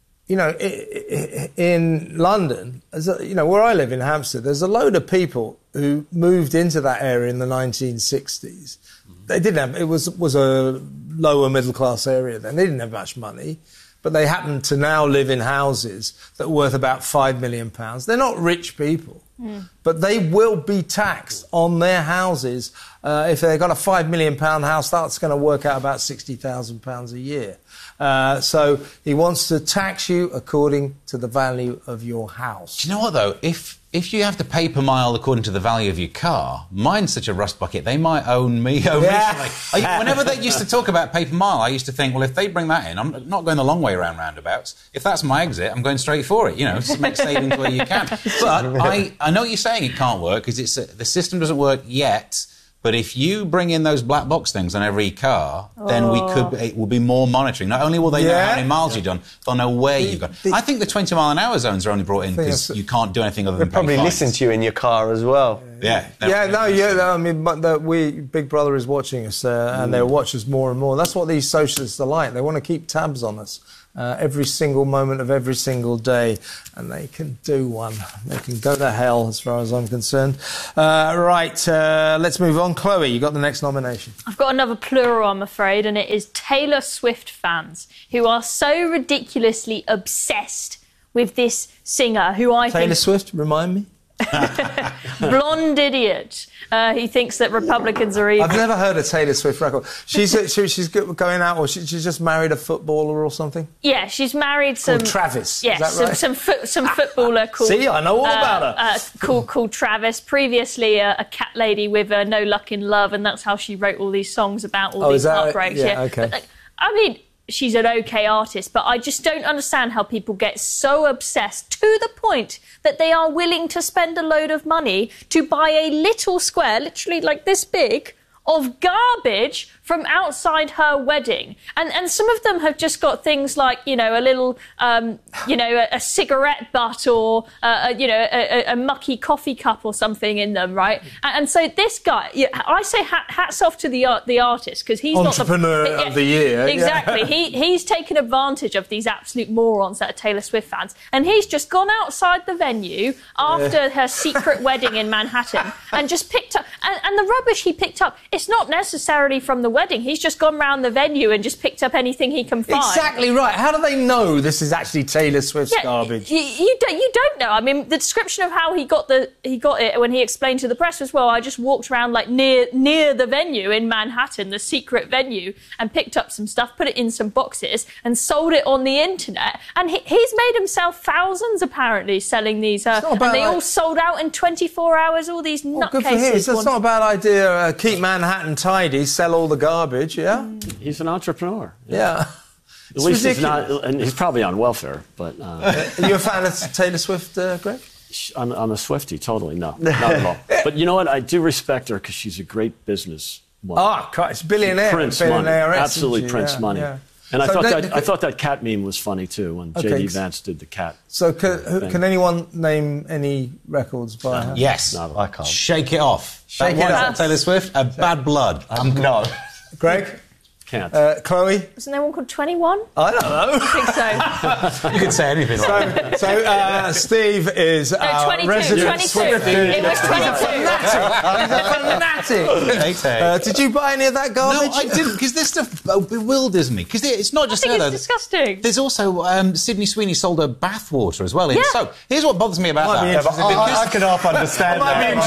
[SPEAKER 9] in London, where I live in Hampstead, there's a load of people who moved into that area in the 1960s. They didn't have, it was a lower middle class area then. They didn't have much money. but they happen to now live in houses that are worth about £5 million. They're not rich people, but they will be taxed on their houses. If they've got a £5 million house, that's going to work out about £60,000 a year. So he wants to tax you according to the value of your house.
[SPEAKER 16] Do you know what, though? If you have to pay per mile according to the value of your car, mine's such a rust bucket, they might own me recently. Whenever they used to talk about pay per mile, I used to think, well, if they bring that in, I'm not going the long way around roundabouts. If that's my exit, I'm going straight for it. You know, make savings where you can. But I know what you're saying it can't work, because the system doesn't work yet. But if you bring in those black box things on every car, then it will be more monitoring. Not only will they know how many miles you've done, they'll know where you've gone. I think the 20 mile an hour zones are only brought in because you can't do anything other than
[SPEAKER 15] They probably
[SPEAKER 16] pay
[SPEAKER 15] listen to you in your car as well.
[SPEAKER 9] I mean, but Big Brother is watching us, and they'll watch us more and more. That's what these socialists are like. They want to keep tabs on us every single moment of every single day, and they can do one. They can go to hell, as far as I'm concerned. Let's move on. Chloe, you got the next nomination.
[SPEAKER 10] I've got another plural, I'm afraid, and it is Taylor Swift fans who are so ridiculously obsessed with this singer who I think...
[SPEAKER 9] Taylor Swift, remind me?
[SPEAKER 10] Blonde idiot. He thinks that Republicans are evil.
[SPEAKER 9] I've never heard a Taylor Swift record. She's going out, or she's just married a footballer or something?
[SPEAKER 10] Yeah, she's married some...
[SPEAKER 9] Called Travis,
[SPEAKER 10] yeah,
[SPEAKER 9] is that right?
[SPEAKER 10] some footballer called...
[SPEAKER 9] See, I know all about her.
[SPEAKER 10] Called Travis. Previously, a cat lady with No Luck in Love, and that's how she wrote all these songs about all these heartbreaks.
[SPEAKER 9] Yeah, okay.
[SPEAKER 10] But, I mean... She's an okay artist, but I just don't understand how people get so obsessed to the point that they are willing to spend a load of money to buy a little square, literally like this big, of garbage from outside her wedding. And some of them have just got things like, a little, a cigarette butt or, a mucky coffee cup or something in them, right? And so this guy, I say hats off to the artist, because he's
[SPEAKER 9] Entrepreneur of the year.
[SPEAKER 10] Exactly.
[SPEAKER 9] Yeah.
[SPEAKER 10] He's taken advantage of these absolute morons that are Taylor Swift fans. And he's just gone outside the venue after her secret wedding in Manhattan and just picked up... And the rubbish he picked up, it's not necessarily from the wedding. He's just gone round the venue and just picked up anything he can find.
[SPEAKER 9] Exactly right. How do they know this is actually Taylor Swift's garbage?
[SPEAKER 10] You don't know. I mean, the description of how he got it when he explained to the press was, well, I just walked around like near the venue in Manhattan, the secret venue, and picked up some stuff, put it in some boxes, and sold it on the internet. And he's made himself thousands apparently selling these, and they all sold out in 24 hours. All these nutcases.
[SPEAKER 9] Good for him. It's not a bad idea. Keep Manhattan tidy, sell all the garbage. Yeah,
[SPEAKER 17] he's an entrepreneur.
[SPEAKER 9] Yeah.
[SPEAKER 17] At least he's not, and he's probably on welfare. But
[SPEAKER 9] are you a fan of Taylor Swift, Greg?
[SPEAKER 17] I'm a Swiftie, totally. No, not at all. But you know what? I do respect her because she's a great business woman.
[SPEAKER 9] It's billionaire.
[SPEAKER 17] Prints money. Absolutely prints money. Yeah. And so I thought that cat meme was funny too when J.D. Vance did the cat.
[SPEAKER 9] So can anyone name any records by her?
[SPEAKER 16] Yes,
[SPEAKER 15] I can't.
[SPEAKER 16] Shake It Off.
[SPEAKER 9] Shake It Off.
[SPEAKER 16] Taylor Swift. Bad Blood.
[SPEAKER 15] No.
[SPEAKER 9] Greg?
[SPEAKER 17] Can't.
[SPEAKER 9] Chloe?
[SPEAKER 10] Wasn't there one called 21?
[SPEAKER 9] I don't know.
[SPEAKER 10] I think
[SPEAKER 16] so. You could say anything like that.
[SPEAKER 9] So Steve is our
[SPEAKER 10] 22,
[SPEAKER 9] resident
[SPEAKER 10] 22.
[SPEAKER 9] Swiftie.
[SPEAKER 10] It was 22.
[SPEAKER 9] He's a fanatic. Did you buy any of that garbage?
[SPEAKER 16] No, I didn't, because this stuff bewilders me. Because it's not just her, though.
[SPEAKER 10] It's disgusting.
[SPEAKER 16] There's also Sydney Sweeney sold her bathwater as well in soap. Here's what bothers me about that.
[SPEAKER 15] I could half understand that.
[SPEAKER 9] I might be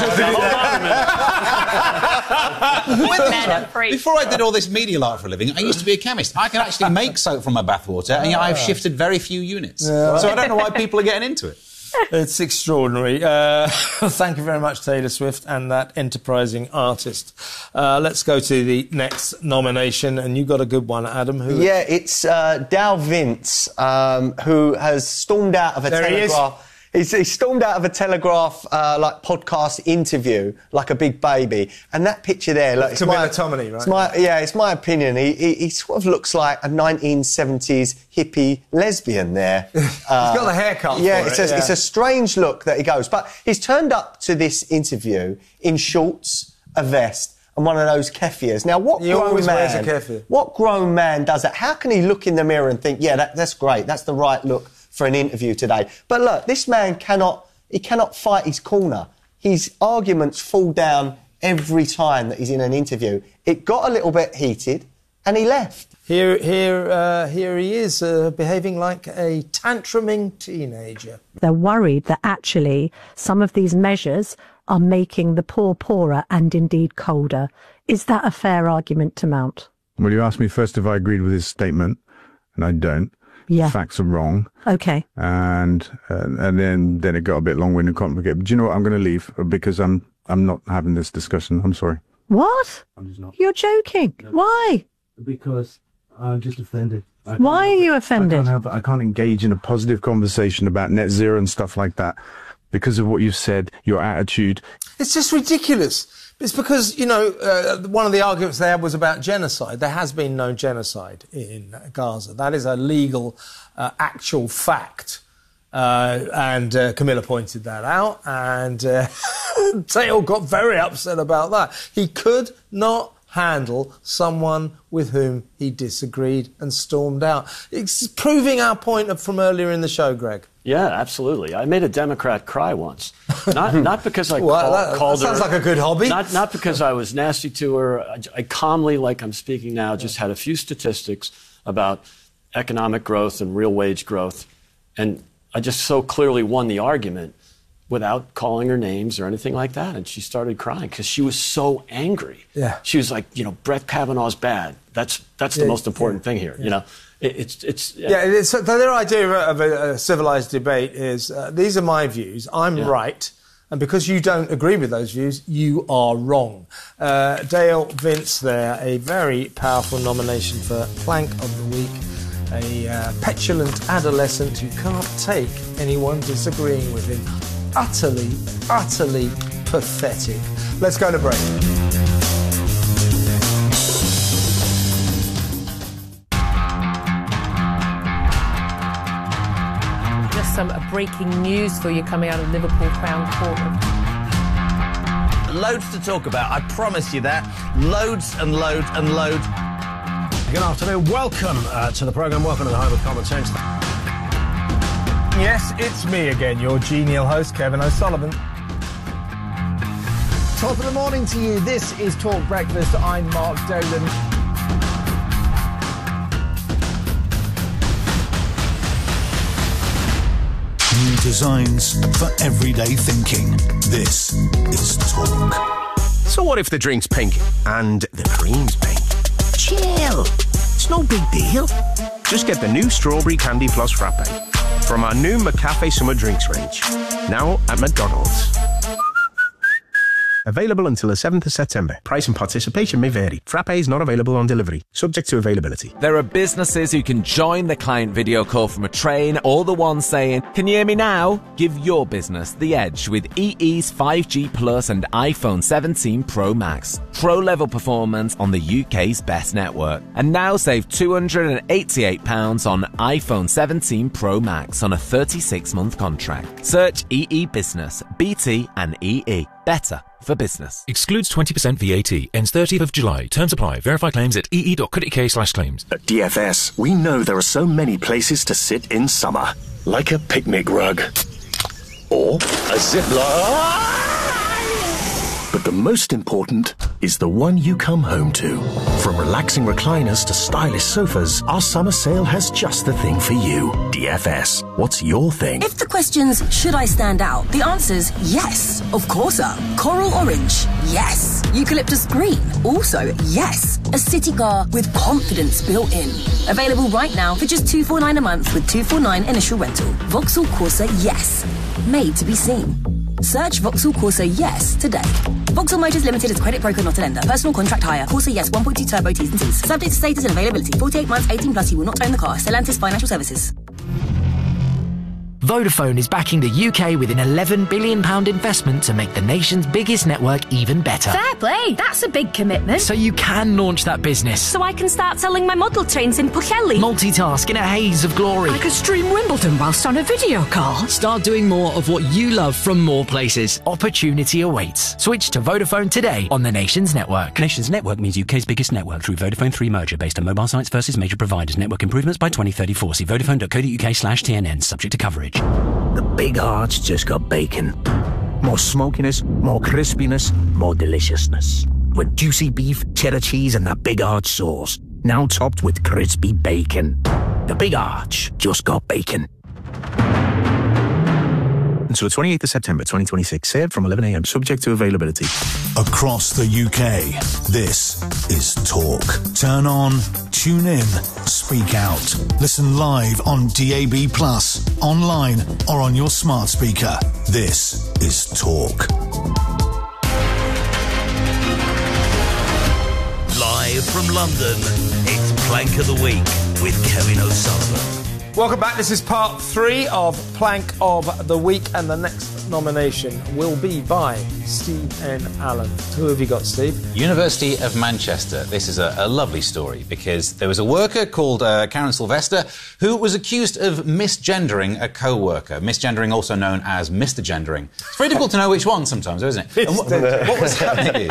[SPEAKER 9] interested in that.
[SPEAKER 16] Before I did all this media life for a living, I used to be a chemist. I can actually make soap from my bathwater, and yet I've shifted very few units. Yeah. So I don't know why people are getting into it.
[SPEAKER 9] It's extraordinary. Thank you very much, Taylor Swift, and that enterprising artist. Let's go to the next nomination, and you got a good one, Adam.
[SPEAKER 15] It's Dal Vince, who has stormed out of a Telegraph. He stormed out of a Telegraph podcast interview like a big baby, and that picture there, look,
[SPEAKER 9] Camilla Tominey, right?
[SPEAKER 15] It's my opinion. He sort of looks like a 1970s hippie lesbian there.
[SPEAKER 9] He's got the haircut.
[SPEAKER 15] It's a strange look that he goes, but he's turned up to this interview in shorts, a vest, and one of those keffirs. Now, what grown man does that? How can he look in the mirror and think, that's great, that's the right look for an interview today? But look, this man cannot fight his corner. His arguments fall down every time that he's in an interview. It got a little bit heated, and he left.
[SPEAKER 9] Here he is, behaving like a tantruming teenager.
[SPEAKER 3] They're worried that actually some of these measures are making the poor poorer and indeed colder. Is that a fair argument to mount?
[SPEAKER 4] Well, you asked me first if I agreed with his statement, and I don't.
[SPEAKER 3] Yeah.
[SPEAKER 4] The facts are wrong.
[SPEAKER 3] Okay.
[SPEAKER 4] And then it got a bit long-winded and complicated. But do you know what? I'm going to leave because I'm not having this discussion. I'm sorry.
[SPEAKER 3] What?
[SPEAKER 4] I'm just not.
[SPEAKER 3] You're joking. No. Why?
[SPEAKER 4] Because I'm just offended.
[SPEAKER 3] Why are you offended?
[SPEAKER 4] I can't engage in a positive conversation about net zero and stuff like that because of what you've said, your attitude.
[SPEAKER 9] It's just ridiculous. It's because, one of the arguments they had was about genocide. There has been no genocide in Gaza. That is a legal, actual fact. And Camilla pointed that out, and Dale got very upset about that. He could not handle someone with whom he disagreed and stormed out. It's proving our point from earlier in the show, Greg.
[SPEAKER 17] Yeah, absolutely. I made a Democrat cry once. Not because I called her.
[SPEAKER 9] That sounds like a good hobby.
[SPEAKER 17] Not because I was nasty to her. I calmly, like I'm speaking now, just had a few statistics about economic growth and real wage growth. And I just so clearly won the argument without calling her names or anything like that. And she started crying because she was so angry.
[SPEAKER 9] Yeah.
[SPEAKER 17] She was like, Brett Kavanaugh's bad. That's the most important thing here,
[SPEAKER 9] Their idea of a civilised debate is, these are my views, I'm right, and because you don't agree with those views, you are wrong. Dale Vince there, a very powerful nomination for Plank of the Week, a petulant adolescent who can't take anyone disagreeing with him. Utterly, utterly pathetic. Let's go to break.
[SPEAKER 18] Some breaking news for you coming out of Liverpool Crown Court.
[SPEAKER 1] Loads to talk about, I promise you that. Loads and loads and loads.
[SPEAKER 19] Good afternoon. Welcome to the programme. Welcome to the Home of Common Sense.
[SPEAKER 9] Yes, it's me again, your genial host, Kevin O'Sullivan.
[SPEAKER 20] Top of the morning to you. This is Talk Breakfast. I'm Mark Dolan.
[SPEAKER 21] New designs for everyday thinking. This is Talk.
[SPEAKER 22] So what if the drink's pink and the cream's pink? Chill. It's no big deal. Just get the new Strawberry Candy Plus Frappe from our new McCafe Summer Drinks range. Now at McDonald's. Available until the 7th of September. Price and participation may vary. Frappe is not available on delivery. Subject to availability.
[SPEAKER 5] There are businesses who can join the client video call from a train, or the one saying, "Can you hear me now?" Give your business the edge with EE's 5G Plus and iPhone 17 Pro Max. Pro-level performance on the UK's best network. And now save £288 on iPhone 17 Pro Max on a 36-month contract. Search EE Business, BT and EE. Better for business.
[SPEAKER 6] Excludes 20% VAT. Ends 30th of July. Terms apply. Verify claims at ee.co.uk/claims.
[SPEAKER 25] At DFS, we know there are so many places to sit in summer. Like a picnic rug. Or a zip line. But the most important is the one you come home to. From relaxing recliners to stylish sofas, our summer sale has just the thing for you. DFS, what's your thing?
[SPEAKER 24] If the question's, should I stand out? The answer's yes, of course. Coral orange, yes. Eucalyptus green, also yes. A city car with confidence built in. Available right now for just $249 a month with $249 initial rental. Vauxhall Corsa, yes. Made to be seen. Search Vauxhall Corsa Yes today. Vauxhall Motors Limited is credit broker, not a lender. Personal contract hire. Corsa Yes 1.2 turbo T's and C's. Subject to status and availability. 48 months, 18 plus. You will not own the car. Stellantis Financial Services.
[SPEAKER 7] Vodafone is backing the UK with an £11 billion investment to make the nation's biggest network even better.
[SPEAKER 11] Fair play, that's a big commitment.
[SPEAKER 7] So you can launch that business.
[SPEAKER 11] So I can start selling my model trains in Pwllheli.
[SPEAKER 7] Multitask in a haze of glory.
[SPEAKER 11] I could stream Wimbledon whilst on a video call.
[SPEAKER 7] Start doing more of what you love from more places. Opportunity awaits. Switch to Vodafone today on the Nation's network.
[SPEAKER 13] Nation's network means UK's biggest network through Vodafone 3 merger based on mobile sites versus major providers. Network improvements by 2034. See vodafone.co.uk/TNN. Subject to coverage.
[SPEAKER 25] The Big Arch just got bacon. More smokiness, more crispiness, more deliciousness. With juicy beef, cheddar cheese and that Big Arch sauce.
[SPEAKER 6] now topped with crispy bacon. The Big Arch just got bacon. Until the 28th of September 2026, served from 11 a.m, subject to availability.
[SPEAKER 21] Across the UK, this is Talk. Turn on, tune in, speak out. Listen live on DAB+, online or on your smart speaker. This is Talk.
[SPEAKER 2] Live from London, it's Plank of the Week with Kevin O'Sullivan.
[SPEAKER 9] Welcome back. This is part 3 of Plank of the Week, and the next nomination will be by Steve N. Allen. Who have you got, Steve?
[SPEAKER 16] University of Manchester. This is a lovely story because there was a worker called Karen Sylvester who was accused of misgendering a co-worker. Misgendering, also known as Mr. Gendering. It's very difficult to know which one sometimes, isn't it? And what was happening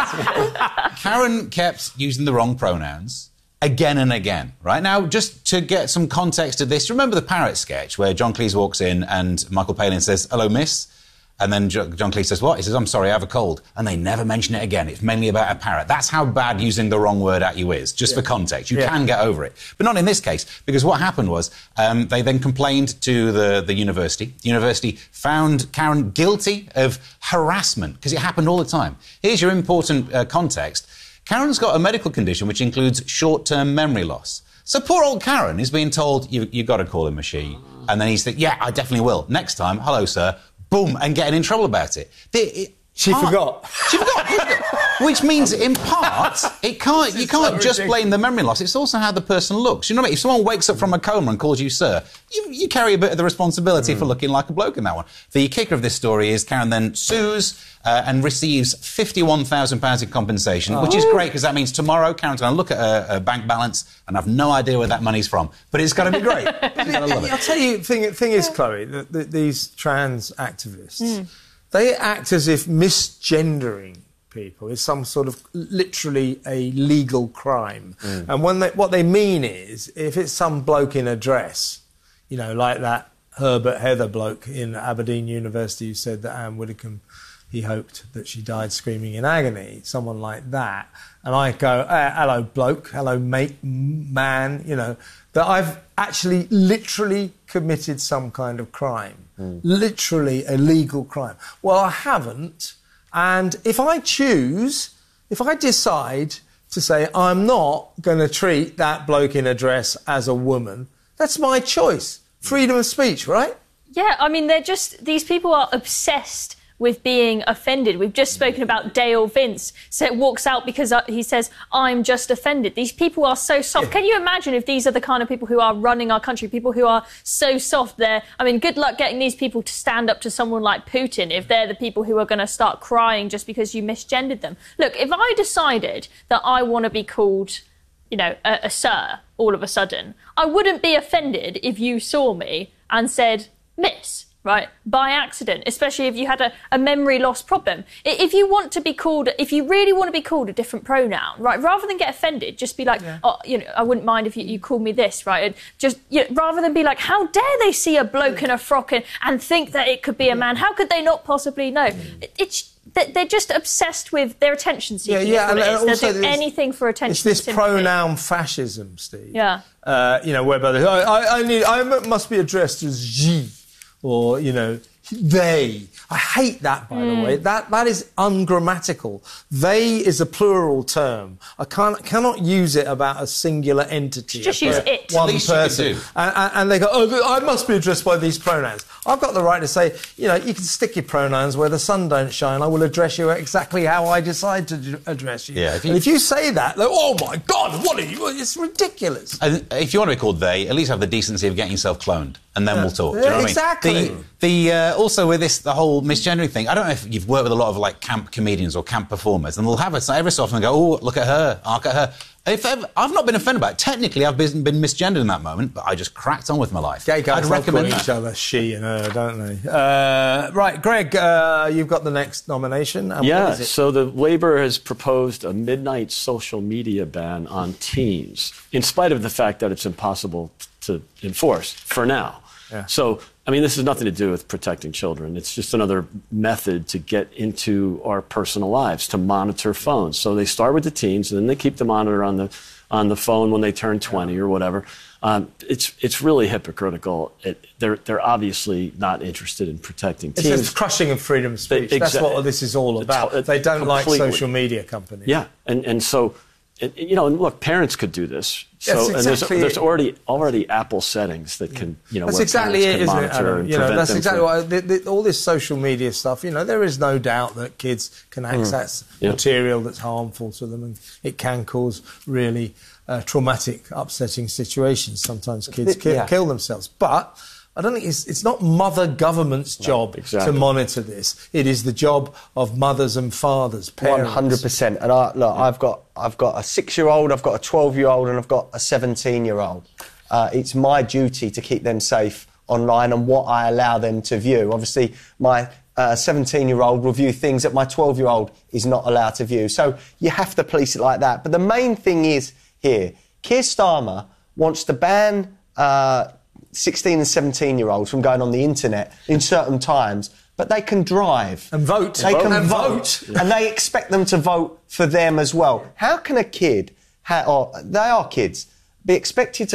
[SPEAKER 16] is Karen kept using the wrong pronouns again and again, right? Now, just to get some context to this, remember the parrot sketch where John Cleese walks in and Michael Palin says, "Hello, miss?" And then John Cleese says, "What?" He says, "I'm sorry, I have a cold." And they never mention it again. It's mainly about a parrot. That's how bad using the wrong word at you is, just for context. You can get over it. But not in this case, because what happened was they then complained to the university. The university found Karen guilty of harassment, because it happened all the time. Here's your important context. Karen's got a medical condition which includes short-term memory loss. So poor old Karen is being told, you've got to call him a she. And then he said, "Yeah, I definitely will. Next time, hello, sir." Boom, and getting in trouble about it.
[SPEAKER 9] She forgot.
[SPEAKER 16] She forgot. Which means, in part, you can't just blame the memory loss. It's also how the person looks. You know what I mean? If someone wakes up from a coma and calls you sir, you carry a bit of the responsibility for looking like a bloke in that one. The kicker of this story is Karen then sues and receives £51,000 in compensation, which is great because that means tomorrow Karen's going to look at her bank balance and have no idea where that money's from. But it's going to be great.
[SPEAKER 9] I'll tell you, thing is, Chloe, these trans activists, they act as if misgendering people is some sort of literally a legal crime. And what they mean is, if it's some bloke in a dress, you know, like that Herbert Heather bloke in Aberdeen University who said that Anne Widdecombe, he hoped that she died screaming in agony, someone like that, and I go, hello bloke, hello mate, man, you know, that I've actually literally committed some kind of crime. Literally a legal crime. Well, I haven't. And if I decide to say I'm not going to treat that bloke in a dress as a woman, that's my choice. Freedom of speech, right?
[SPEAKER 10] Yeah, I mean, these people are obsessed with being offended. We've just spoken about Dale Vince, so it walks out because he says, "I'm just offended." These people are so soft. Can you imagine if these are the kind of people who are running our country, people who are so soft? Good luck getting these people to stand up to someone like Putin if they're the people who are going to start crying just because you misgendered them. Look, if I decided that I want to be called, you know, a sir all of a sudden, I wouldn't be offended if you saw me and said, "Miss," right, by accident, especially if you had a memory loss problem. If you really want to be called a different pronoun, right, rather than get offended, just be like, "Oh, you know, I wouldn't mind if you called me this," right? And just, you know, rather than be like, "How dare they see a bloke in a frock and think that it could be a man? How could they not possibly know?" They're just obsessed with their attention seeking.
[SPEAKER 9] And
[SPEAKER 10] they'll do anything for attention.
[SPEAKER 9] It's this
[SPEAKER 10] sympathy.
[SPEAKER 9] pronoun fascism, Steve.
[SPEAKER 10] Yeah.
[SPEAKER 9] You know, whereby I must be addressed as je, or, you know, they. I hate that, by the way. That is ungrammatical. They is a plural term. I cannot use it about a singular entity.
[SPEAKER 10] Just use it.
[SPEAKER 9] One person. And they go, "Oh, I must be addressed by these pronouns." I've got the right to say, you know, you can stick your pronouns where the sun don't shine. I will address you exactly how I decide to address you.
[SPEAKER 16] Yeah,
[SPEAKER 9] if you say that, like, "Oh my God, what are you?" It's ridiculous.
[SPEAKER 16] And if you want to be called they, at least have the decency of getting yourself cloned, and then we'll talk. Do you know what
[SPEAKER 9] exactly.
[SPEAKER 16] I mean? Also with the whole misgendering thing, I don't know if you've worked with a lot of like camp comedians or camp performers, and they'll have it every so often and go, "Oh, look at her, look at her." I've not been offended by it. Technically, I've been misgendered in that moment, but I just cracked on with my life.
[SPEAKER 9] Gay guys recommend
[SPEAKER 16] that.
[SPEAKER 9] each other she and her, don't they? Right, Greg, you've got the next nomination. And
[SPEAKER 17] yeah,
[SPEAKER 9] what is it?
[SPEAKER 17] So the Labour has proposed a midnight social media ban on teens, in spite of the fact that it's impossible to enforce for now.
[SPEAKER 9] Yeah.
[SPEAKER 17] So, I mean, this has nothing to do with protecting children. It's just another method to get into our personal lives, to monitor phones. So they start with the teens, and then they keep the monitor on on the phone when they turn 20 or whatever. It's really hypocritical. They're obviously not interested in protecting teens.
[SPEAKER 9] It's crushing of freedom of speech. That's what this is all about. They don't like social media companies.
[SPEAKER 17] Yeah, and so, you know, and look, parents could do this. So,
[SPEAKER 9] Yes, exactly.
[SPEAKER 17] and there's already Apple settings that can, you know,
[SPEAKER 9] that's
[SPEAKER 17] where
[SPEAKER 9] exactly
[SPEAKER 17] parents
[SPEAKER 9] it,
[SPEAKER 17] can
[SPEAKER 9] isn't it,
[SPEAKER 17] monitor
[SPEAKER 9] Adam?
[SPEAKER 17] and
[SPEAKER 9] You know,
[SPEAKER 17] prevent
[SPEAKER 9] that's
[SPEAKER 17] them
[SPEAKER 9] exactly
[SPEAKER 17] from-
[SPEAKER 9] why all this social media stuff. You know, there is no doubt that kids can access material that's harmful to them, and it can cause really traumatic, upsetting situations. Sometimes kids kill themselves, but I don't think it's not mother government's job to monitor this. It is the job of mothers and fathers, parents.
[SPEAKER 8] 100%. And I've got a 6-year-old, I've got a 12-year-old, and I've got a 17-year-old. It's my duty to keep them safe online and what I allow them to view. Obviously, my 17-year-old will view things that my 12-year-old is not allowed to view. So you have to police it like that. But the main thing is here, Keir Starmer wants to ban 16 and 17-year-olds from going on the internet in certain times, but they can drive.
[SPEAKER 9] And vote.
[SPEAKER 8] They can vote. And they expect them to vote for them as well. How can a kid, or they are kids, be expected to